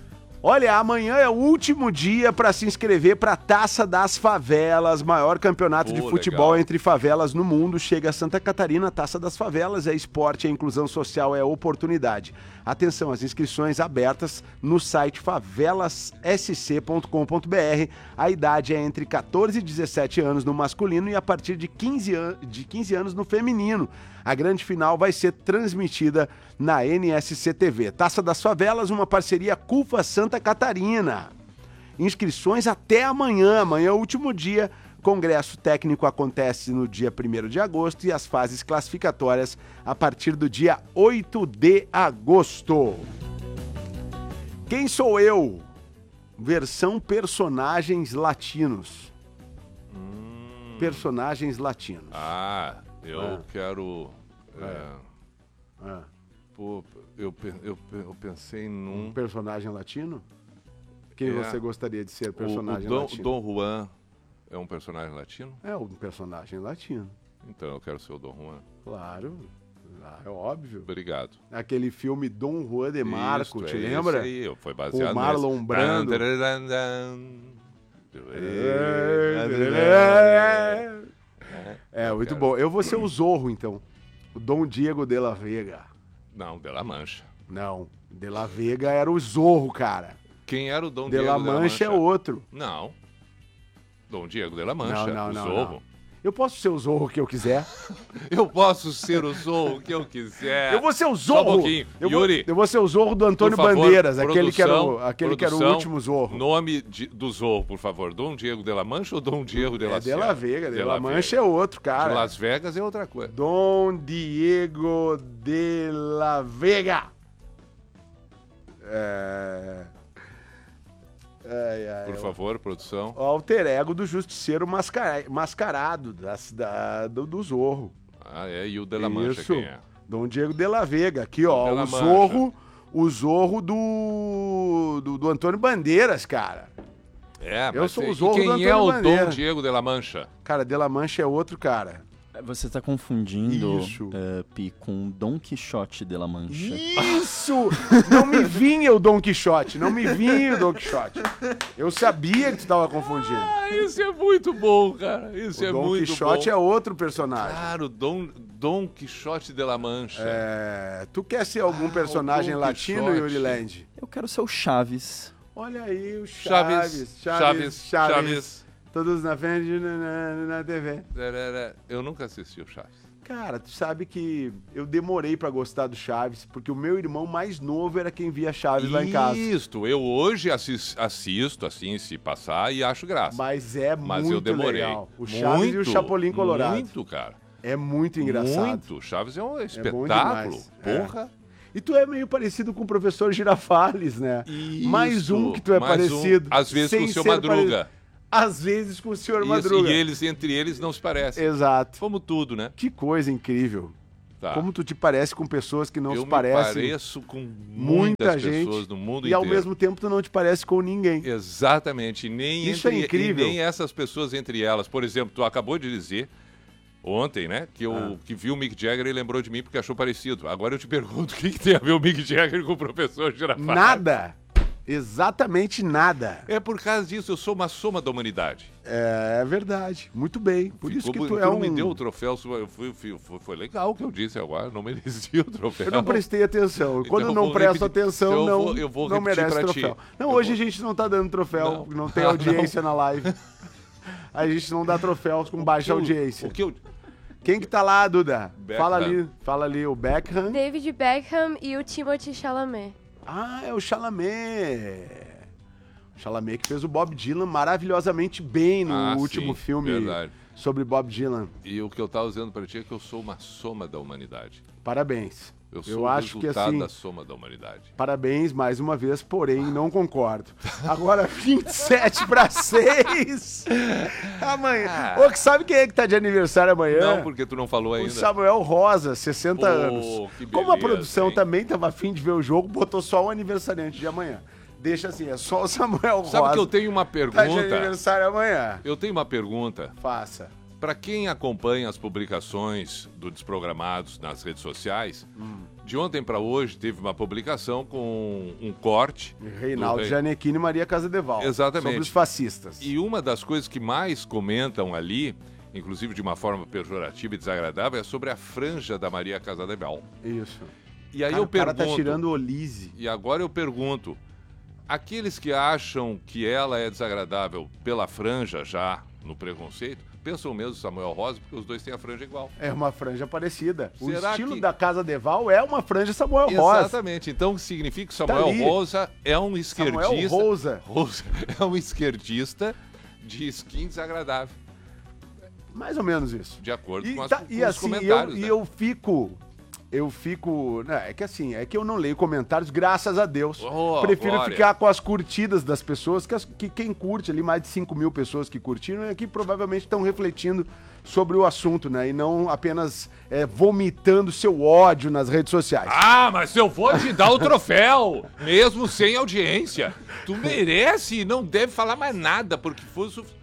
Speaker 6: Olha, amanhã é o último dia para se inscrever para a Taça das Favelas, maior campeonato
Speaker 7: Pô,
Speaker 6: de futebol
Speaker 7: legal.
Speaker 6: entre favelas no mundo. Chega a Santa Catarina, a Taça das Favelas é esporte, é inclusão social, é oportunidade. Atenção, as inscrições abertas no site favelas s c ponto com ponto b r. A idade é entre catorze e dezessete anos no masculino e a partir de quinze, an- de quinze anos no feminino. A grande final vai ser transmitida na N S C T V. Taça das Favelas, uma parceria CUFA Santa Catarina. Inscrições até amanhã. Amanhã é o último dia. Congresso técnico acontece no dia primeiro de agosto e as fases classificatórias a partir do dia oito de agosto. Quem sou eu? Versão personagens latinos.
Speaker 7: Hum.
Speaker 6: Personagens latinos.
Speaker 7: Ah, eu
Speaker 6: É.
Speaker 7: quero... é,
Speaker 6: É.
Speaker 7: pô, eu, pe- eu, pe- eu pensei
Speaker 6: Um
Speaker 7: num...
Speaker 6: personagem latino? Quem
Speaker 7: É.
Speaker 6: você gostaria de ser
Speaker 7: O, o
Speaker 6: personagem
Speaker 7: Dom,
Speaker 6: latino?
Speaker 7: Dom Juan é um personagem latino?
Speaker 6: É um personagem latino.
Speaker 7: Então eu quero ser o Dom Juan.
Speaker 6: Claro. Ah, é óbvio.
Speaker 7: Obrigado.
Speaker 6: Aquele filme Dom Juan de Marco,
Speaker 7: Isso,
Speaker 6: te
Speaker 7: é
Speaker 6: lembra?
Speaker 7: Esse aí, foi baseado
Speaker 6: Com Marlon
Speaker 7: nesse.
Speaker 6: Brando.
Speaker 7: Dan, dan, dan,
Speaker 6: É, é
Speaker 7: Eu
Speaker 6: muito
Speaker 7: quero.
Speaker 6: bom. Eu vou ser o Zorro, então. O Dom Diego de la Vega.
Speaker 7: Não, De La Mancha.
Speaker 6: Não, de la Vega era o Zorro, cara.
Speaker 7: Quem era o Dom
Speaker 6: De
Speaker 7: Diego
Speaker 6: la
Speaker 7: de La
Speaker 6: Mancha
Speaker 7: Mancha?
Speaker 6: é outro.
Speaker 7: Não. Dom Diego de La Mancha,
Speaker 6: Não, não,
Speaker 7: o
Speaker 6: não,
Speaker 7: Zorro.
Speaker 6: não. Eu posso ser o Zorro que eu quiser.
Speaker 7: Eu posso ser o Zorro que eu quiser.
Speaker 6: Eu vou ser o
Speaker 7: Só um
Speaker 6: Zorro.
Speaker 7: pouquinho.
Speaker 6: eu, vou,
Speaker 7: Yuri,
Speaker 6: eu vou ser o Zorro do Antônio
Speaker 7: por favor,
Speaker 6: Bandeiras, aquele, que era, o,
Speaker 7: produção,
Speaker 6: aquele que era o
Speaker 7: produção,
Speaker 6: último Zorro.
Speaker 7: Nome de- do Zorro, por favor. Dom Diego de La Mancha ou Dom Diego de La
Speaker 6: É de la
Speaker 7: Sierra?
Speaker 6: Vega, de,
Speaker 7: De
Speaker 6: la
Speaker 7: La
Speaker 6: Mancha
Speaker 7: Vega.
Speaker 6: é outro, cara.
Speaker 7: De Las Vegas é outra coisa.
Speaker 6: Dom Diego de la Vega. É... Ai, ai,
Speaker 7: Por
Speaker 6: o-
Speaker 7: favor, produção.
Speaker 6: O alter ego do justiceiro mascara- mascarado da, da- do, do Zorro.
Speaker 7: Ah, é. E o de La Mancha
Speaker 6: Isso.
Speaker 7: quem é?
Speaker 6: Dom Diego de la Vega. Aqui, ó.
Speaker 7: De La
Speaker 6: O
Speaker 7: Mancha.
Speaker 6: Zorro, o Zorro do, do, do Antônio Bandeiras, cara.
Speaker 7: É,
Speaker 6: Eu
Speaker 7: mas
Speaker 6: sou o
Speaker 7: e
Speaker 6: Zorro do
Speaker 7: quem
Speaker 6: Antônio
Speaker 7: é o
Speaker 6: Bandeira.
Speaker 7: Dom Diego de La Mancha?
Speaker 6: Cara, de la Mancha é outro cara.
Speaker 4: Você tá confundindo,
Speaker 6: Isso.
Speaker 4: eh, Pi, com Dom Quixote de La Mancha.
Speaker 6: Isso! Não me vinha o Dom Quixote, não me vinha o Dom Quixote. Eu sabia que tu tava confundindo.
Speaker 7: Ah, isso é muito bom, cara. Isso
Speaker 6: O
Speaker 7: é
Speaker 6: Dom
Speaker 7: muito
Speaker 6: Quixote
Speaker 7: bom.
Speaker 6: é outro personagem.
Speaker 7: Claro, Dom, Dom Quixote de La Mancha.
Speaker 6: É, tu quer ser algum
Speaker 7: Ah,
Speaker 6: personagem
Speaker 7: o Dom
Speaker 6: latino,
Speaker 7: Quixote.
Speaker 6: Yuri Land?
Speaker 4: Eu quero ser o Chaves.
Speaker 6: Olha aí o
Speaker 7: Chaves,
Speaker 6: Chaves, Chaves,
Speaker 7: Chaves,
Speaker 6: Chaves.
Speaker 7: Chaves.
Speaker 6: Todos na frente na, na, na T V.
Speaker 7: Eu nunca assisti o Chaves.
Speaker 6: Cara, tu sabe que eu demorei pra gostar do Chaves, porque o meu irmão mais novo era quem via Chaves lá em casa.
Speaker 7: Isto, eu hoje assis- assisto, assim, se passar, e acho graça.
Speaker 6: Mas é
Speaker 7: Mas
Speaker 6: muito
Speaker 7: eu demorei.
Speaker 6: legal. O Chaves e o Chapolin Colorado.
Speaker 7: Muito, cara.
Speaker 6: É muito engraçado.
Speaker 7: Muito. Chaves é um
Speaker 6: bom
Speaker 7: espetáculo.
Speaker 6: demais. É.
Speaker 7: Porra.
Speaker 6: E tu é meio parecido com o professor Girafales, né?
Speaker 7: Isso,
Speaker 6: mais um que tu é
Speaker 7: mais um.
Speaker 6: parecido.
Speaker 7: Às vezes
Speaker 6: sem
Speaker 7: com o seu
Speaker 6: ser
Speaker 7: Madruga.
Speaker 6: pare- Às vezes com o senhor
Speaker 7: Isso,
Speaker 6: Madruga.
Speaker 7: e eles, entre eles, não se parecem.
Speaker 6: Exato.
Speaker 7: Como tudo, né?
Speaker 6: Que coisa incrível.
Speaker 7: Tá.
Speaker 6: Como tu te parece com pessoas que não
Speaker 7: eu
Speaker 6: se
Speaker 7: me
Speaker 6: parecem.
Speaker 7: pareço com
Speaker 6: muita
Speaker 7: muitas
Speaker 6: gente.
Speaker 7: pessoas do mundo
Speaker 6: E
Speaker 7: inteiro.
Speaker 6: ao mesmo tempo tu não te parece com ninguém.
Speaker 7: Exatamente. E nem
Speaker 6: Isso
Speaker 7: entre,
Speaker 6: é incrível.
Speaker 7: E nem essas pessoas entre elas. Por exemplo, tu acabou de dizer ontem, né, que, eu,
Speaker 6: Ah.
Speaker 7: que viu o Mick Jagger e lembrou de mim porque achou parecido. Agora eu te pergunto, o que, que tem a ver o Mick Jagger com o professor Girafales?
Speaker 6: Nada. Exatamente nada.
Speaker 7: É por causa disso, eu sou uma soma da humanidade.
Speaker 6: É verdade. Muito bem. Por isso que tu é um...
Speaker 7: me deu o troféu, eu fui, fui- foi, foi legal o que eu disse agora, não merecia o troféu.
Speaker 6: Eu não prestei atenção.
Speaker 7: Então
Speaker 6: Quando
Speaker 7: eu
Speaker 6: não
Speaker 7: vou
Speaker 6: presto
Speaker 7: repetir-
Speaker 6: atenção,
Speaker 7: então eu
Speaker 6: não,
Speaker 7: vou- eu vou
Speaker 6: não
Speaker 7: repetir
Speaker 6: merece
Speaker 7: pra ti.
Speaker 6: troféu. Não,
Speaker 7: Eu
Speaker 6: hoje
Speaker 7: vou-
Speaker 6: a gente não tá dando troféu. Não,
Speaker 7: Não.
Speaker 6: tem audiência na live. A gente não dá troféus com baixa
Speaker 7: O que eu-
Speaker 6: audiência.
Speaker 7: O que eu...
Speaker 6: Quem que tá lá, Duda?
Speaker 7: Beckham.
Speaker 6: Fala ali, fala ali, o Beckham.
Speaker 8: David Beckham e o Timothée Chalamet.
Speaker 6: Ah, é o Chalamet. O Chalamet que fez o Bob Dylan maravilhosamente bem no
Speaker 7: Ah,
Speaker 6: último
Speaker 7: sim,
Speaker 6: filme
Speaker 7: verdade.
Speaker 6: sobre Bob Dylan.
Speaker 7: E o que eu tava dizendo pra ti é que eu sou uma soma da humanidade.
Speaker 6: Parabéns.
Speaker 7: Eu sou
Speaker 6: Eu
Speaker 7: o
Speaker 6: acho que
Speaker 7: resultado
Speaker 6: assim,
Speaker 7: da soma da humanidade.
Speaker 6: parabéns mais uma vez, porém não concordo. Agora vinte e sete para seis. Amanhã.
Speaker 7: Ah.
Speaker 6: Ô, que sabe quem é que tá de aniversário amanhã?
Speaker 7: Não, porque tu não falou
Speaker 6: O
Speaker 7: ainda.
Speaker 6: Samuel Rosa, sessenta
Speaker 7: Pô,
Speaker 6: anos.
Speaker 7: que
Speaker 6: Como a
Speaker 7: beleza,
Speaker 6: produção
Speaker 7: hein?
Speaker 6: também tava afim de ver o jogo, botou só o aniversariante de amanhã. Deixa assim, é só o Samuel Rosa.
Speaker 7: Sabe que eu tenho uma
Speaker 6: Tá de
Speaker 7: pergunta?
Speaker 6: aniversário amanhã.
Speaker 7: Eu tenho uma pergunta.
Speaker 6: Faça.
Speaker 7: Para quem acompanha as publicações do Desprogramados nas redes sociais, hum. de ontem para hoje teve uma publicação com um corte.
Speaker 6: Reinaldo Rei... Gianecchini e Maria Casadeval.
Speaker 7: Exatamente.
Speaker 6: Sobre os fascistas.
Speaker 7: E uma das coisas que mais comentam ali, inclusive de uma forma pejorativa e desagradável, é sobre a franja da Maria Casadeval.
Speaker 6: Isso.
Speaker 7: E aí
Speaker 6: cara,
Speaker 7: eu pergunto...
Speaker 6: O cara tá tirando o lise.
Speaker 7: E agora eu pergunto, aqueles que acham que ela é desagradável pela franja já, no preconceito, pensam mesmo Samuel Rosa, porque os dois têm a franja igual.
Speaker 6: É uma franja parecida.
Speaker 7: Será
Speaker 6: o estilo
Speaker 7: que...
Speaker 6: da Casadeval é uma franja Samuel Rosa.
Speaker 7: Exatamente. Então significa que Samuel
Speaker 6: tá
Speaker 7: Rosa é um esquerdista.
Speaker 6: Samuel Rosa.
Speaker 7: Rosa é um esquerdista de skin desagradável.
Speaker 6: Mais ou menos isso.
Speaker 7: De acordo
Speaker 6: e,
Speaker 7: com, as,
Speaker 6: tá,
Speaker 7: com
Speaker 6: e
Speaker 7: os
Speaker 6: assim,
Speaker 7: comentários.
Speaker 6: Eu,
Speaker 7: né?
Speaker 6: E eu fico... Eu fico... Né, é que assim, é que eu não leio comentários, graças a Deus.
Speaker 7: Oh,
Speaker 6: Prefiro
Speaker 7: glória.
Speaker 6: ficar com as curtidas das pessoas, que, as, que quem curte ali, mais de cinco mil pessoas que curtiram, é que provavelmente estão refletindo sobre o assunto, né? E não apenas é, vomitando seu ódio nas redes sociais.
Speaker 7: Ah, mas eu vou te dar o troféu, mesmo sem audiência. Tu merece e não deve falar mais nada, porque foi o suficiente.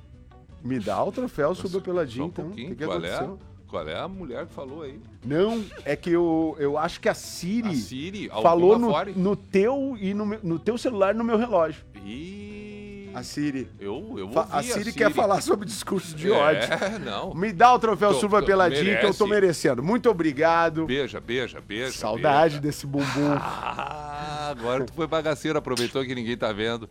Speaker 6: Me dá o troféu, suba pela
Speaker 7: Só um
Speaker 6: então.
Speaker 7: pouquinho,
Speaker 6: Que que
Speaker 7: qual, é,
Speaker 6: aconteceu?
Speaker 7: qual é a mulher que falou aí?
Speaker 6: Não, é que eu, eu acho que a Siri,
Speaker 7: A Siri,
Speaker 6: falou
Speaker 7: alguma
Speaker 6: no,
Speaker 7: fora.
Speaker 6: no teu e no, meu- no teu celular e no meu relógio.
Speaker 7: E...
Speaker 6: A Siri.
Speaker 7: Eu, eu
Speaker 6: Fa-
Speaker 7: ouvi
Speaker 6: a Siri quer falar sobre discurso de ódio.
Speaker 7: É, não.
Speaker 6: Me dá o troféu
Speaker 7: Tô-
Speaker 6: Surva
Speaker 7: tô-
Speaker 6: Peladinho que eu tô
Speaker 7: merece.
Speaker 6: merecendo. Muito obrigado.
Speaker 7: Beija, beija, beija.
Speaker 6: Saudade
Speaker 7: beija.
Speaker 6: desse bumbum.
Speaker 7: Ah, agora tu foi bagaceiro, aproveitou que ninguém tá vendo.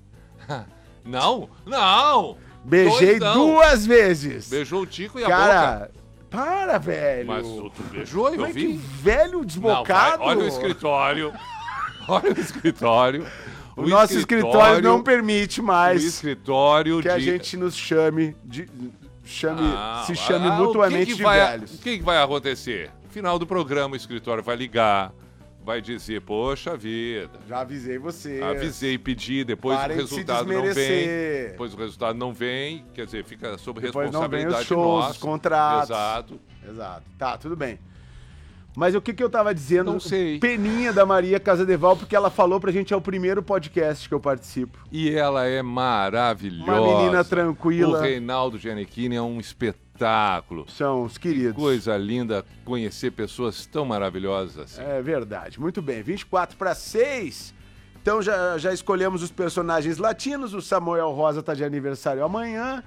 Speaker 7: Não, não!
Speaker 6: Beijei
Speaker 7: Dois não.
Speaker 6: duas vezes.
Speaker 7: Beijou o Tico e a
Speaker 6: Cara, para, velho.
Speaker 7: boca. Mas tu beijou, eu
Speaker 6: Como é que
Speaker 7: vi.
Speaker 6: velho
Speaker 7: Não,
Speaker 6: desbocado.
Speaker 7: vai, olha o escritório. Olha o escritório.
Speaker 6: O, nosso escritório, não permite
Speaker 7: O
Speaker 6: mais
Speaker 7: escritório
Speaker 6: que
Speaker 7: de...
Speaker 6: a gente nos chame de chame,
Speaker 7: Ah,
Speaker 6: se chame
Speaker 7: ah,
Speaker 6: mutuamente
Speaker 7: o que que
Speaker 6: de
Speaker 7: vai,
Speaker 6: velhos.
Speaker 7: O que, que vai acontecer? Final do programa, o escritório vai ligar, vai dizer, poxa vida,
Speaker 6: Já avisei você.
Speaker 7: avisei, pedi, depois
Speaker 6: Parem
Speaker 7: o
Speaker 6: de se
Speaker 7: resultado não vem.
Speaker 6: desmerecer.
Speaker 7: Depois o resultado não vem, quer dizer, fica sob
Speaker 6: Depois não vem
Speaker 7: responsabilidade
Speaker 6: os shows,
Speaker 7: nossa.
Speaker 6: os contratos.
Speaker 7: Exato.
Speaker 6: Exato. Tá, tudo bem. Mas o que que eu tava dizendo?
Speaker 7: Não sei.
Speaker 6: Peninha da Maria Casadeval, porque ela falou pra gente, é o primeiro podcast que eu participo.
Speaker 7: E ela é maravilhosa.
Speaker 6: Uma menina tranquila.
Speaker 7: O Reinaldo Gianecchini é um espetáculo.
Speaker 6: São os queridos.
Speaker 7: Coisa linda conhecer pessoas tão maravilhosas assim.
Speaker 6: É verdade. Muito bem. vinte e quatro para seis. Então já, já escolhemos os personagens latinos. O Samuel Rosa tá de aniversário amanhã.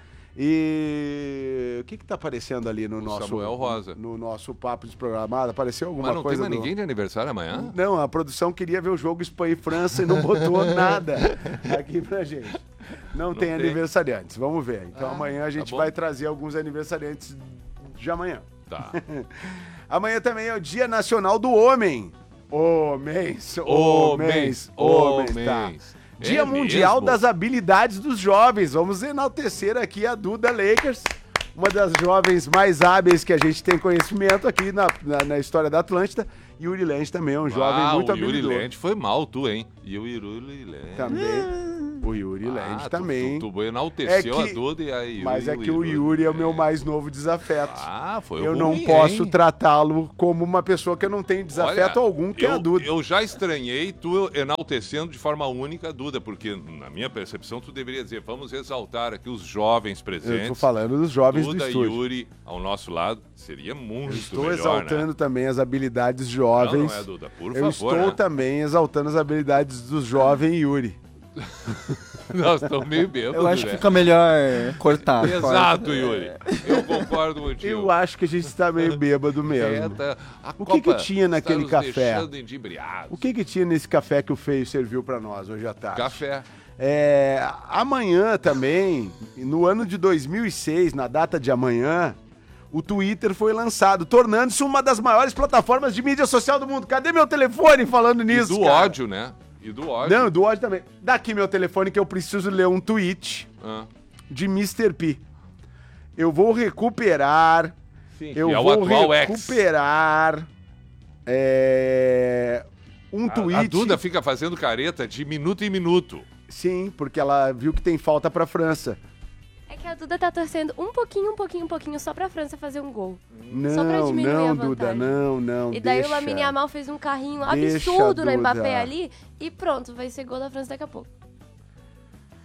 Speaker 6: E o que que tá aparecendo ali no
Speaker 7: O
Speaker 6: nosso
Speaker 7: Samuel Rosa.
Speaker 6: no nosso papo desprogramado? Apareceu alguma
Speaker 7: Mas não tem
Speaker 6: coisa
Speaker 7: mais
Speaker 6: do-
Speaker 7: ninguém de aniversário amanhã?
Speaker 6: Não, a produção queria ver o jogo Espanha e França e não botou nada aqui pra gente. Não, tem,
Speaker 7: tem.
Speaker 6: aniversariantes, vamos ver. Então
Speaker 7: Ah,
Speaker 6: amanhã a gente
Speaker 7: bom.
Speaker 6: vai trazer alguns aniversariantes de amanhã.
Speaker 7: Tá.
Speaker 6: Amanhã também é o Dia Nacional do Homem. Homens,
Speaker 7: Homens,
Speaker 6: homens, homens, tá.
Speaker 7: homens.
Speaker 6: Dia
Speaker 7: É
Speaker 6: Mundial
Speaker 7: mesmo?
Speaker 6: das Habilidades dos Jovens. Vamos enaltecer aqui a Duda Lakers, uma das jovens mais hábeis que a gente tem conhecimento aqui na, na, na história da Atlântida. Yuri Land também é um jovem
Speaker 7: ah,
Speaker 6: muito
Speaker 7: o Yuri
Speaker 6: habilidoso.
Speaker 7: Land foi mal, tu, hein? E o Yuri Land.
Speaker 6: Também. O Yuri
Speaker 7: Ah,
Speaker 6: Land
Speaker 7: tu-
Speaker 6: também.
Speaker 7: Tu, tu enalteceu
Speaker 6: É que-
Speaker 7: a Duda e aí.
Speaker 6: Mas é que o Yuri é o meu mais novo desafeto.
Speaker 7: Ah, foi
Speaker 6: Eu
Speaker 7: ruim,
Speaker 6: não posso
Speaker 7: hein?
Speaker 6: tratá-lo como uma pessoa que eu não tenho desafeto
Speaker 7: Olha,
Speaker 6: algum, que
Speaker 7: eu,
Speaker 6: é a Duda.
Speaker 7: Eu já estranhei tu enaltecendo de forma única a Duda, porque na minha percepção tu deveria dizer, vamos exaltar aqui os jovens presentes.
Speaker 6: Eu tô falando dos jovens
Speaker 7: Duda
Speaker 6: do
Speaker 7: e
Speaker 6: estúdio.
Speaker 7: Yuri ao nosso lado, seria muito
Speaker 6: Estou
Speaker 7: melhor,
Speaker 6: exaltando
Speaker 7: né?
Speaker 6: também as habilidades
Speaker 7: Não,
Speaker 6: jovens.
Speaker 7: não é, Duda, por
Speaker 6: eu
Speaker 7: favor,
Speaker 6: estou
Speaker 7: né?
Speaker 6: também exaltando as habilidades do jovem Yuri.
Speaker 7: Nós estamos meio bêbados,
Speaker 4: Eu acho que
Speaker 7: né?
Speaker 4: fica melhor cortar.
Speaker 7: Exato,
Speaker 4: corta.
Speaker 7: Yuri. Eu concordo contigo.
Speaker 6: Eu acho que a gente está meio bêbado mesmo.
Speaker 7: É, tá- a
Speaker 6: O que que
Speaker 7: Copa
Speaker 6: tinha
Speaker 7: está
Speaker 6: naquele
Speaker 7: nos
Speaker 6: café?
Speaker 7: deixando endibriados.
Speaker 6: O que que tinha nesse café que o Feio serviu para nós hoje à tarde?
Speaker 7: Café.
Speaker 6: É, amanhã também, no ano de dois mil e seis, na data de amanhã, o Twitter foi lançado, tornando-se uma das maiores plataformas de mídia social do mundo. Cadê meu telefone falando nisso,
Speaker 7: E do
Speaker 6: cara?
Speaker 7: ódio, né? E do ódio.
Speaker 6: Não, do ódio também. Daqui meu telefone que eu preciso ler um tweet
Speaker 7: Ah,
Speaker 6: de mister P. Eu vou recuperar...
Speaker 7: sim,
Speaker 6: Eu
Speaker 7: que é o
Speaker 6: vou
Speaker 7: atual ex.
Speaker 6: recuperar... é, um
Speaker 7: A,
Speaker 6: tweet...
Speaker 7: a Duda fica fazendo careta de minuto em minuto.
Speaker 6: Sim, porque ela viu que tem falta pra França.
Speaker 8: É que a Duda tá torcendo um pouquinho, um pouquinho, um pouquinho só pra França fazer um gol.
Speaker 6: Não,
Speaker 8: Só pra diminuir
Speaker 6: não,
Speaker 8: a
Speaker 6: Duda,
Speaker 8: vantagem.
Speaker 6: não, não,
Speaker 8: E daí
Speaker 6: deixa.
Speaker 8: o Lamine Yamal fez um carrinho
Speaker 6: Deixa,
Speaker 8: absurdo no
Speaker 6: Duda.
Speaker 8: Mbappé ali e pronto, vai ser gol da França daqui a pouco.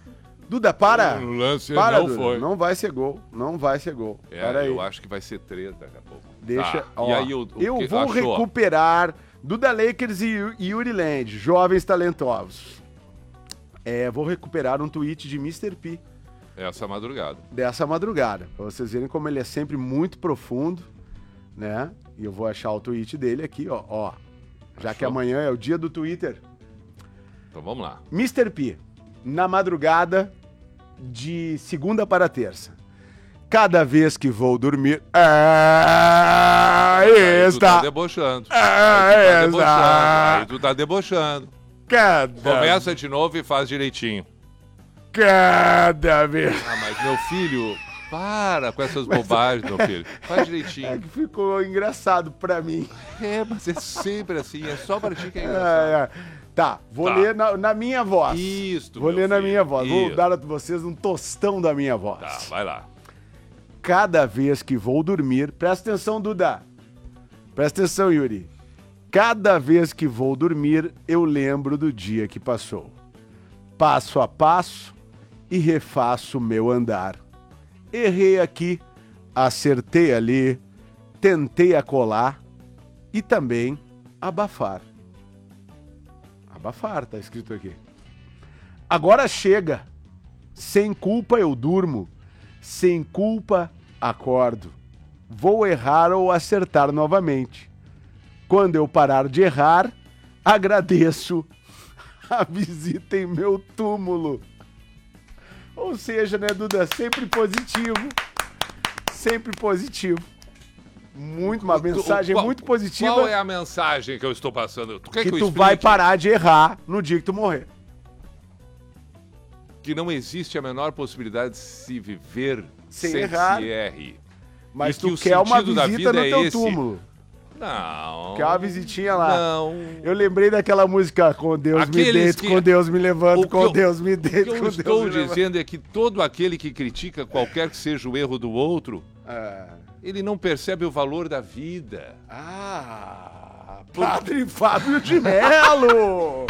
Speaker 6: Duda, para.
Speaker 7: No lance
Speaker 6: para,
Speaker 7: não
Speaker 6: Duda.
Speaker 7: foi.
Speaker 6: Não vai ser gol. Não vai ser gol.
Speaker 7: É,
Speaker 6: Para aí.
Speaker 7: eu acho que vai ser treta daqui a pouco.
Speaker 6: Deixa.
Speaker 7: Tá.
Speaker 6: Ó,
Speaker 7: E aí, o, o
Speaker 6: eu
Speaker 7: que
Speaker 6: vou
Speaker 7: achou?
Speaker 6: recuperar Duda Lakers e Yuri Land, jovens talentosos. É, vou recuperar um tweet de mister P
Speaker 7: Essa madrugada.
Speaker 6: dessa madrugada, pra vocês verem como ele é sempre muito profundo, né? E eu vou achar o tweet dele aqui, ó. ó. Já
Speaker 7: Achou?
Speaker 6: que amanhã é o dia do Twitter.
Speaker 7: Então vamos lá.
Speaker 6: mister P, na madrugada de segunda para terça. Cada vez que vou dormir. Ah,
Speaker 7: Aí tu tá
Speaker 6: está.
Speaker 7: debochando.
Speaker 6: Ah,
Speaker 7: Aí tu tá
Speaker 6: esta.
Speaker 7: debochando. Aí tu tá debochando.
Speaker 6: Cada,
Speaker 7: Começa de novo e faz direitinho.
Speaker 6: cada vez.
Speaker 7: Ah, mas meu filho, para com essas bobagens, meu filho. Faz
Speaker 6: É
Speaker 7: direitinho.
Speaker 6: que ficou engraçado pra mim.
Speaker 7: É, mas é sempre assim. É só pra ti que é
Speaker 6: É,
Speaker 7: engraçado.
Speaker 6: é. Tá, vou
Speaker 7: Tá.
Speaker 6: ler na, na minha voz.
Speaker 7: Isto,
Speaker 6: Vou
Speaker 7: meu
Speaker 6: ler na
Speaker 7: filho,
Speaker 6: minha voz. Vou
Speaker 7: isso.
Speaker 6: dar a vocês um tostão da minha voz.
Speaker 7: Tá, vai lá.
Speaker 6: Cada vez que vou dormir, presta atenção, Duda. Presta atenção, Yuri. Cada vez que vou dormir, eu lembro do dia que passou. Passo a passo e refaço meu andar. Errei aqui, acertei ali, tentei acolar e também abafar. Abafar, tá escrito aqui. Agora chega. Sem culpa eu durmo. Sem culpa acordo. Vou errar ou acertar novamente. Quando eu parar de errar, agradeço a visita em meu túmulo. Ou seja, né, Duda? Sempre positivo. Sempre positivo. Muito, uma mensagem
Speaker 7: Qual-
Speaker 6: muito positiva.
Speaker 7: Qual é a mensagem que eu estou passando? Tu quer
Speaker 6: que
Speaker 7: que, eu
Speaker 6: tu
Speaker 7: explique?
Speaker 6: vai parar de errar no dia que tu morrer.
Speaker 7: Que não existe a menor possibilidade de se viver
Speaker 6: Sem
Speaker 7: sem,
Speaker 6: errar.
Speaker 7: que se erre.
Speaker 6: Mas
Speaker 7: E
Speaker 6: tu
Speaker 7: que o
Speaker 6: quer uma
Speaker 7: sentido da
Speaker 6: visita
Speaker 7: vida
Speaker 6: no
Speaker 7: é
Speaker 6: teu
Speaker 7: esse.
Speaker 6: túmulo.
Speaker 7: Não.
Speaker 6: Quer uma visitinha lá.
Speaker 7: Não.
Speaker 6: Eu lembrei daquela música, com Deus me
Speaker 7: Aqueles
Speaker 6: deito,
Speaker 7: que-
Speaker 6: com Deus me levanto,
Speaker 7: O que
Speaker 6: com
Speaker 7: eu-
Speaker 6: Deus me
Speaker 7: O que
Speaker 6: deito,
Speaker 7: eu
Speaker 6: com Deus
Speaker 7: estou
Speaker 6: me levanto.
Speaker 7: dizendo é que todo aquele que critica qualquer que seja o erro do outro,
Speaker 6: Ah,
Speaker 7: ele não percebe o valor da vida.
Speaker 6: Ah, Padre Fábio de Melo!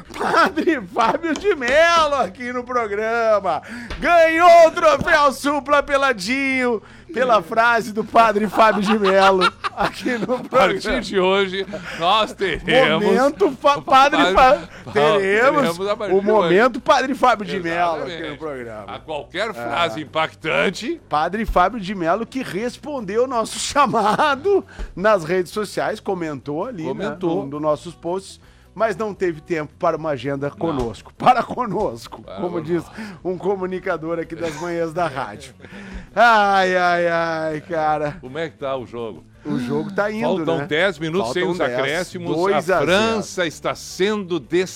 Speaker 6: Padre Fábio de Melo aqui no programa. Ganhou o troféu Supla Peladinho pela frase do Padre Fábio de Melo aqui no
Speaker 7: A partir
Speaker 6: programa.
Speaker 7: de hoje, nós teremos...
Speaker 6: Momento fa-
Speaker 7: o
Speaker 6: Padre Fábio.
Speaker 7: Pa-
Speaker 6: Teremos
Speaker 7: teremos a partir
Speaker 6: o
Speaker 7: de
Speaker 6: momento Padre Fábio de Melo aqui
Speaker 7: Exatamente.
Speaker 6: no programa.
Speaker 7: A qualquer frase impactante,
Speaker 6: Padre Fábio de Melo que respondeu o nosso chamado nas redes sociais, comentou ali,
Speaker 7: Comentou.
Speaker 6: né, no, no nossos posts, mas não teve tempo para uma agenda conosco, para conosco,
Speaker 7: Para
Speaker 6: como
Speaker 7: nós.
Speaker 6: diz um comunicador aqui das manhãs da rádio. Ai, ai, ai, cara,
Speaker 7: como é que tá o jogo?
Speaker 6: o jogo tá indo,
Speaker 7: Faltam
Speaker 6: né?
Speaker 7: dez minutos sem
Speaker 6: Faltam
Speaker 7: os
Speaker 6: dez,
Speaker 7: acréscimos.
Speaker 6: dois
Speaker 7: A
Speaker 6: a zero.
Speaker 7: França está sendo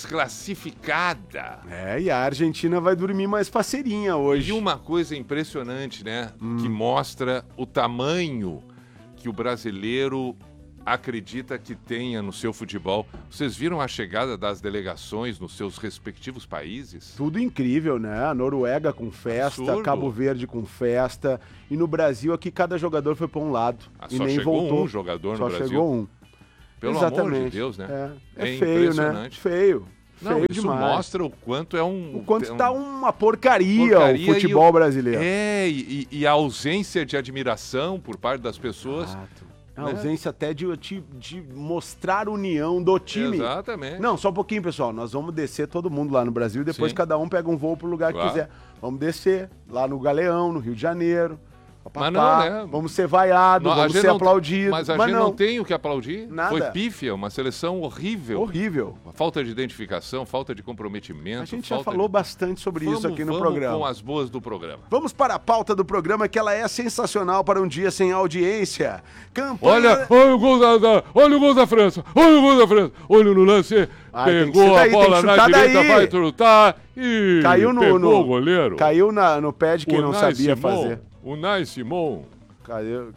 Speaker 7: desclassificada.
Speaker 6: É, e a Argentina vai dormir mais faceirinha hoje.
Speaker 7: E uma coisa impressionante, né?
Speaker 6: Hum.
Speaker 7: Que mostra o tamanho que o brasileiro acredita que tenha no seu futebol. Vocês viram a chegada das delegações nos seus respectivos países?
Speaker 6: Tudo incrível, né? A Noruega com festa,
Speaker 7: Absurdo.
Speaker 6: Cabo Verde com festa. E no Brasil aqui cada jogador foi para um lado.
Speaker 7: Ah,
Speaker 6: e
Speaker 7: só
Speaker 6: nem
Speaker 7: chegou
Speaker 6: voltou.
Speaker 7: um jogador
Speaker 6: Só
Speaker 7: no Brasil.
Speaker 6: chegou um.
Speaker 7: Pelo
Speaker 6: Exatamente.
Speaker 7: amor de Deus, né?
Speaker 6: É, é
Speaker 7: É
Speaker 6: feio, né?
Speaker 7: impressionante.
Speaker 6: Feio.
Speaker 7: Não,
Speaker 6: feio
Speaker 7: isso
Speaker 6: demais.
Speaker 7: mostra o quanto é um...
Speaker 6: O quanto
Speaker 7: um-
Speaker 6: tá uma porcaria,
Speaker 7: porcaria
Speaker 6: o futebol
Speaker 7: e
Speaker 6: brasileiro.
Speaker 7: É, e, e a ausência de admiração por parte das pessoas.
Speaker 6: Exato. A
Speaker 7: né?
Speaker 6: ausência até de, de, de mostrar união do time.
Speaker 7: Exatamente.
Speaker 6: Não, só um pouquinho, pessoal. Nós vamos descer todo mundo lá no Brasil e depois
Speaker 7: Sim.
Speaker 6: cada um pega um voo pro lugar
Speaker 7: Claro.
Speaker 6: que quiser. Vamos descer lá no Galeão, no Rio de Janeiro.
Speaker 7: Mas
Speaker 6: Papapá,
Speaker 7: não, né?
Speaker 6: Vamos ser vaiados,
Speaker 7: Não, a
Speaker 6: vamos
Speaker 7: gente
Speaker 6: ser
Speaker 7: não-
Speaker 6: aplaudidos.
Speaker 7: Mas a gente não. tem o que aplaudir.
Speaker 6: Nada.
Speaker 7: Foi pífia, uma seleção horrível.
Speaker 6: Horrível.
Speaker 7: Falta de identificação, falta de comprometimento.
Speaker 6: A gente já
Speaker 7: falta
Speaker 6: falou
Speaker 7: de...
Speaker 6: bastante sobre
Speaker 7: vamos,
Speaker 6: isso aqui no
Speaker 7: vamos
Speaker 6: programa.
Speaker 7: com as boas do programa.
Speaker 6: Vamos para a pauta do programa, que ela é sensacional para um dia sem audiência. Campanha...
Speaker 7: Olha, olha o gol da, da- olha o gol da França, olha o gol da França, olha no lance,
Speaker 6: Ah, tem que
Speaker 7: pegou
Speaker 6: ser daí,
Speaker 7: a
Speaker 6: tem que
Speaker 7: bola na
Speaker 6: chutar
Speaker 7: direita,
Speaker 6: daí.
Speaker 7: vai trutar e
Speaker 6: Caiu no,
Speaker 7: pegou
Speaker 6: no-
Speaker 7: o goleiro.
Speaker 6: Caiu na, no pé de quem não
Speaker 7: Unai
Speaker 6: sabia
Speaker 7: Simon,
Speaker 6: fazer.
Speaker 7: O Nai Simon
Speaker 6: Caiu...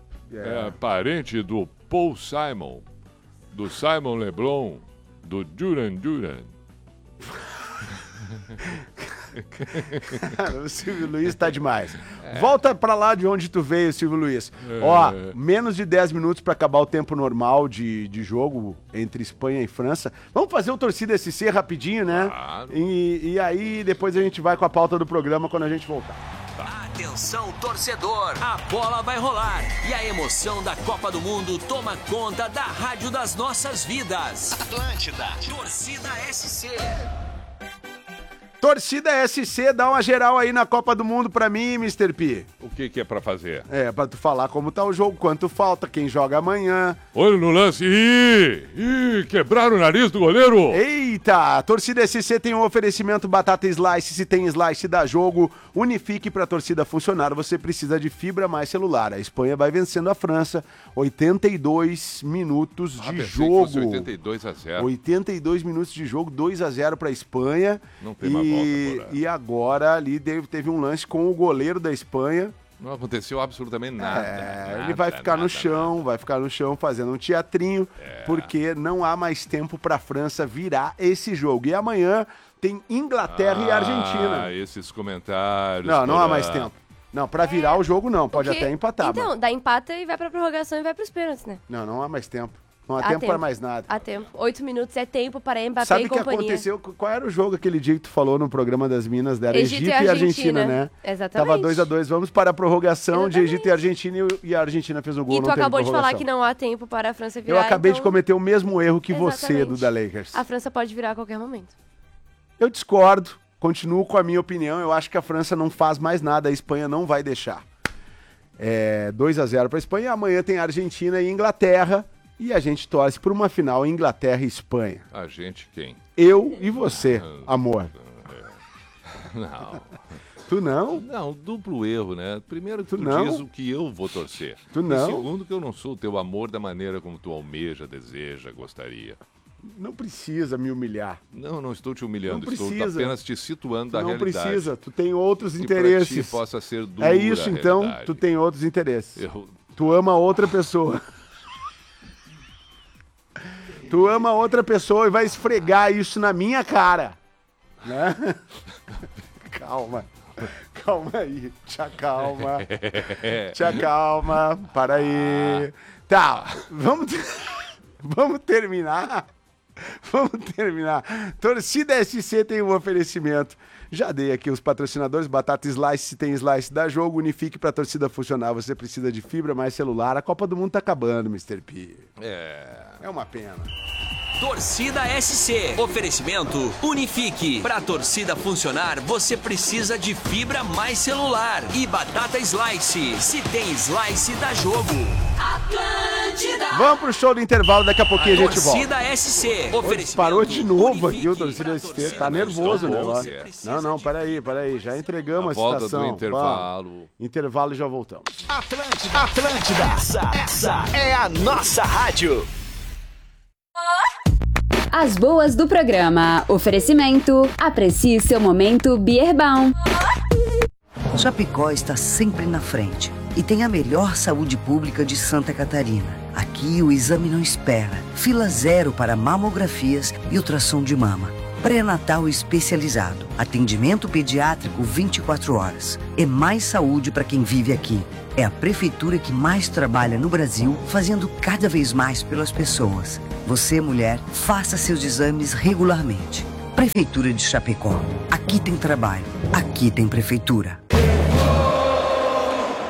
Speaker 7: é. parente do Paul Simon, do Simon LeBron, do Duran Duran.
Speaker 6: O Silvio Luiz tá demais. É. Volta pra lá de onde tu veio, Silvio Luiz. É. Ó, menos de dez minutos pra acabar o tempo normal de, de jogo entre Espanha e França. Vamos fazer o Torcida S C rapidinho, né? Claro. E, e aí depois a gente vai com a pauta do programa quando a gente voltar.
Speaker 5: Atenção, torcedor, a bola vai rolar e a emoção da Copa do Mundo toma conta da rádio das nossas vidas. Atlântida, Torcida S C.
Speaker 6: Torcida S C, dá uma geral aí na Copa do Mundo pra mim, mister P.
Speaker 7: O que que é pra fazer?
Speaker 6: É, pra tu falar como tá o jogo, quanto falta, quem joga amanhã.
Speaker 7: Olha no lance. Ih, ih, quebraram o nariz do goleiro.
Speaker 6: Eita, a Torcida S C tem um oferecimento batata slice. Se tem slice, dá jogo. Unifique pra torcida funcionar, você precisa de fibra mais celular. A Espanha vai vencendo a França, oitenta e dois minutos
Speaker 7: ah,
Speaker 6: de jogo.
Speaker 7: Que fosse oitenta e dois a zero.
Speaker 6: oitenta e dois minutos de jogo, dois a zero pra Espanha.
Speaker 7: Não tem mais.
Speaker 6: E, e agora ali teve, teve um lance com o goleiro da Espanha.
Speaker 7: Não aconteceu absolutamente nada.
Speaker 6: É,
Speaker 7: nada
Speaker 6: ele vai ficar
Speaker 7: nada,
Speaker 6: no chão,
Speaker 7: nada.
Speaker 6: vai ficar no chão fazendo um teatrinho, é. porque não há mais tempo para a França virar esse jogo. E amanhã tem Inglaterra
Speaker 7: ah,
Speaker 6: e Argentina.
Speaker 7: Ah, esses comentários.
Speaker 6: Não, não
Speaker 7: toda...
Speaker 6: há mais tempo. Não, para virar é. o jogo não, pode
Speaker 8: porque...
Speaker 6: até empatar.
Speaker 8: Então,
Speaker 6: mano.
Speaker 8: dá empata e vai pra prorrogação e vai pros pênaltis, né?
Speaker 6: Não, não há mais tempo. Não há, há tempo, tempo para mais nada.
Speaker 8: Há tempo. Oito minutos é tempo para Mbappé
Speaker 6: Sabe
Speaker 8: e
Speaker 6: que
Speaker 8: companhia.
Speaker 6: aconteceu? Qual era o jogo aquele dia que tu falou no programa das Minas? Era
Speaker 8: Egito,
Speaker 6: Egito
Speaker 8: e
Speaker 6: Argentina,
Speaker 8: Argentina,
Speaker 6: né?
Speaker 8: Exatamente.
Speaker 6: Tava dois a dois. Vamos para a prorrogação
Speaker 8: Exatamente.
Speaker 6: de Egito e Argentina e a Argentina fez o gol.
Speaker 8: E tu
Speaker 6: não
Speaker 8: acabou
Speaker 6: teve
Speaker 8: de falar que não há tempo para a França virar.
Speaker 6: Eu acabei
Speaker 8: então...
Speaker 6: de cometer o mesmo erro que
Speaker 8: Exatamente.
Speaker 6: você, do da Lakers.
Speaker 8: A França pode virar a qualquer momento.
Speaker 6: Eu discordo. Continuo com a minha opinião. Eu acho que a França não faz mais nada. A Espanha não vai deixar. É dois a zero para a Espanha. Amanhã tem Argentina e Inglaterra. E a gente torce por uma final Inglaterra e Espanha.
Speaker 7: A gente quem?
Speaker 6: Eu e você, amor.
Speaker 7: Não.
Speaker 6: Tu não?
Speaker 7: Não, duplo erro, né? Primeiro que
Speaker 6: tu,
Speaker 7: tu
Speaker 6: não?
Speaker 7: diz o que eu vou torcer.
Speaker 6: Tu não?
Speaker 7: E segundo que eu não sou o teu amor da maneira como tu almeja, deseja, gostaria.
Speaker 6: Não precisa me humilhar.
Speaker 7: Não, não estou te humilhando,
Speaker 6: não
Speaker 7: estou
Speaker 6: precisa.
Speaker 7: apenas te situando
Speaker 6: tu
Speaker 7: da
Speaker 6: não
Speaker 7: realidade.
Speaker 6: Não precisa, tu tem outros
Speaker 7: que
Speaker 6: interesses.
Speaker 7: Pra ti possa ser dura
Speaker 6: é isso,
Speaker 7: a
Speaker 6: então,
Speaker 7: realidade.
Speaker 6: Tu tem outros interesses.
Speaker 7: Eu...
Speaker 6: Tu ama outra pessoa. Tu ama outra pessoa e vai esfregar isso na minha cara. Né? Calma. Calma aí. Te acalma. Te acalma. Para aí. Tá, vamos, vamos terminar. Vamos terminar. Torcida S C tem um oferecimento. Já dei aqui os patrocinadores. Batata Slice, se tem Slice, dá jogo. Unifique pra torcida funcionar. Você precisa de fibra mais celular. A Copa do Mundo tá acabando, mister P.
Speaker 7: É.
Speaker 6: É uma pena.
Speaker 5: Torcida S C. Oferecimento Unifique. Pra torcida funcionar, você precisa de fibra mais celular. E batata Slice. Se tem Slice, dá jogo. Atlântida.
Speaker 6: Vamos pro show do intervalo, daqui a pouquinho a, a gente volta.
Speaker 5: Torcida S C.
Speaker 6: Oferecimento Parou de novo aqui o Torcida S C. Tá nervoso o negócio. Não, não, peraí, peraí. Já entregamos a, a
Speaker 7: volta
Speaker 6: citação.
Speaker 7: do intervalo.
Speaker 6: Vamos. Intervalo e já voltamos.
Speaker 5: Atlântida. Atlântida. Essa, essa é a nossa rádio.
Speaker 3: As boas do programa. Oferecimento. Aprecie seu momento Beerbaum.
Speaker 9: Chapecó está sempre na frente e tem a melhor saúde pública de Santa Catarina. Aqui o exame não espera. Fila zero para mamografias e ultrassom de mama. Pré-natal especializado. Atendimento pediátrico vinte e quatro horas. É mais saúde para quem vive aqui. É a prefeitura que mais trabalha no Brasil, fazendo cada vez mais pelas pessoas. Você, mulher, faça seus exames regularmente. Prefeitura de Chapecó. Aqui tem trabalho. Aqui tem prefeitura.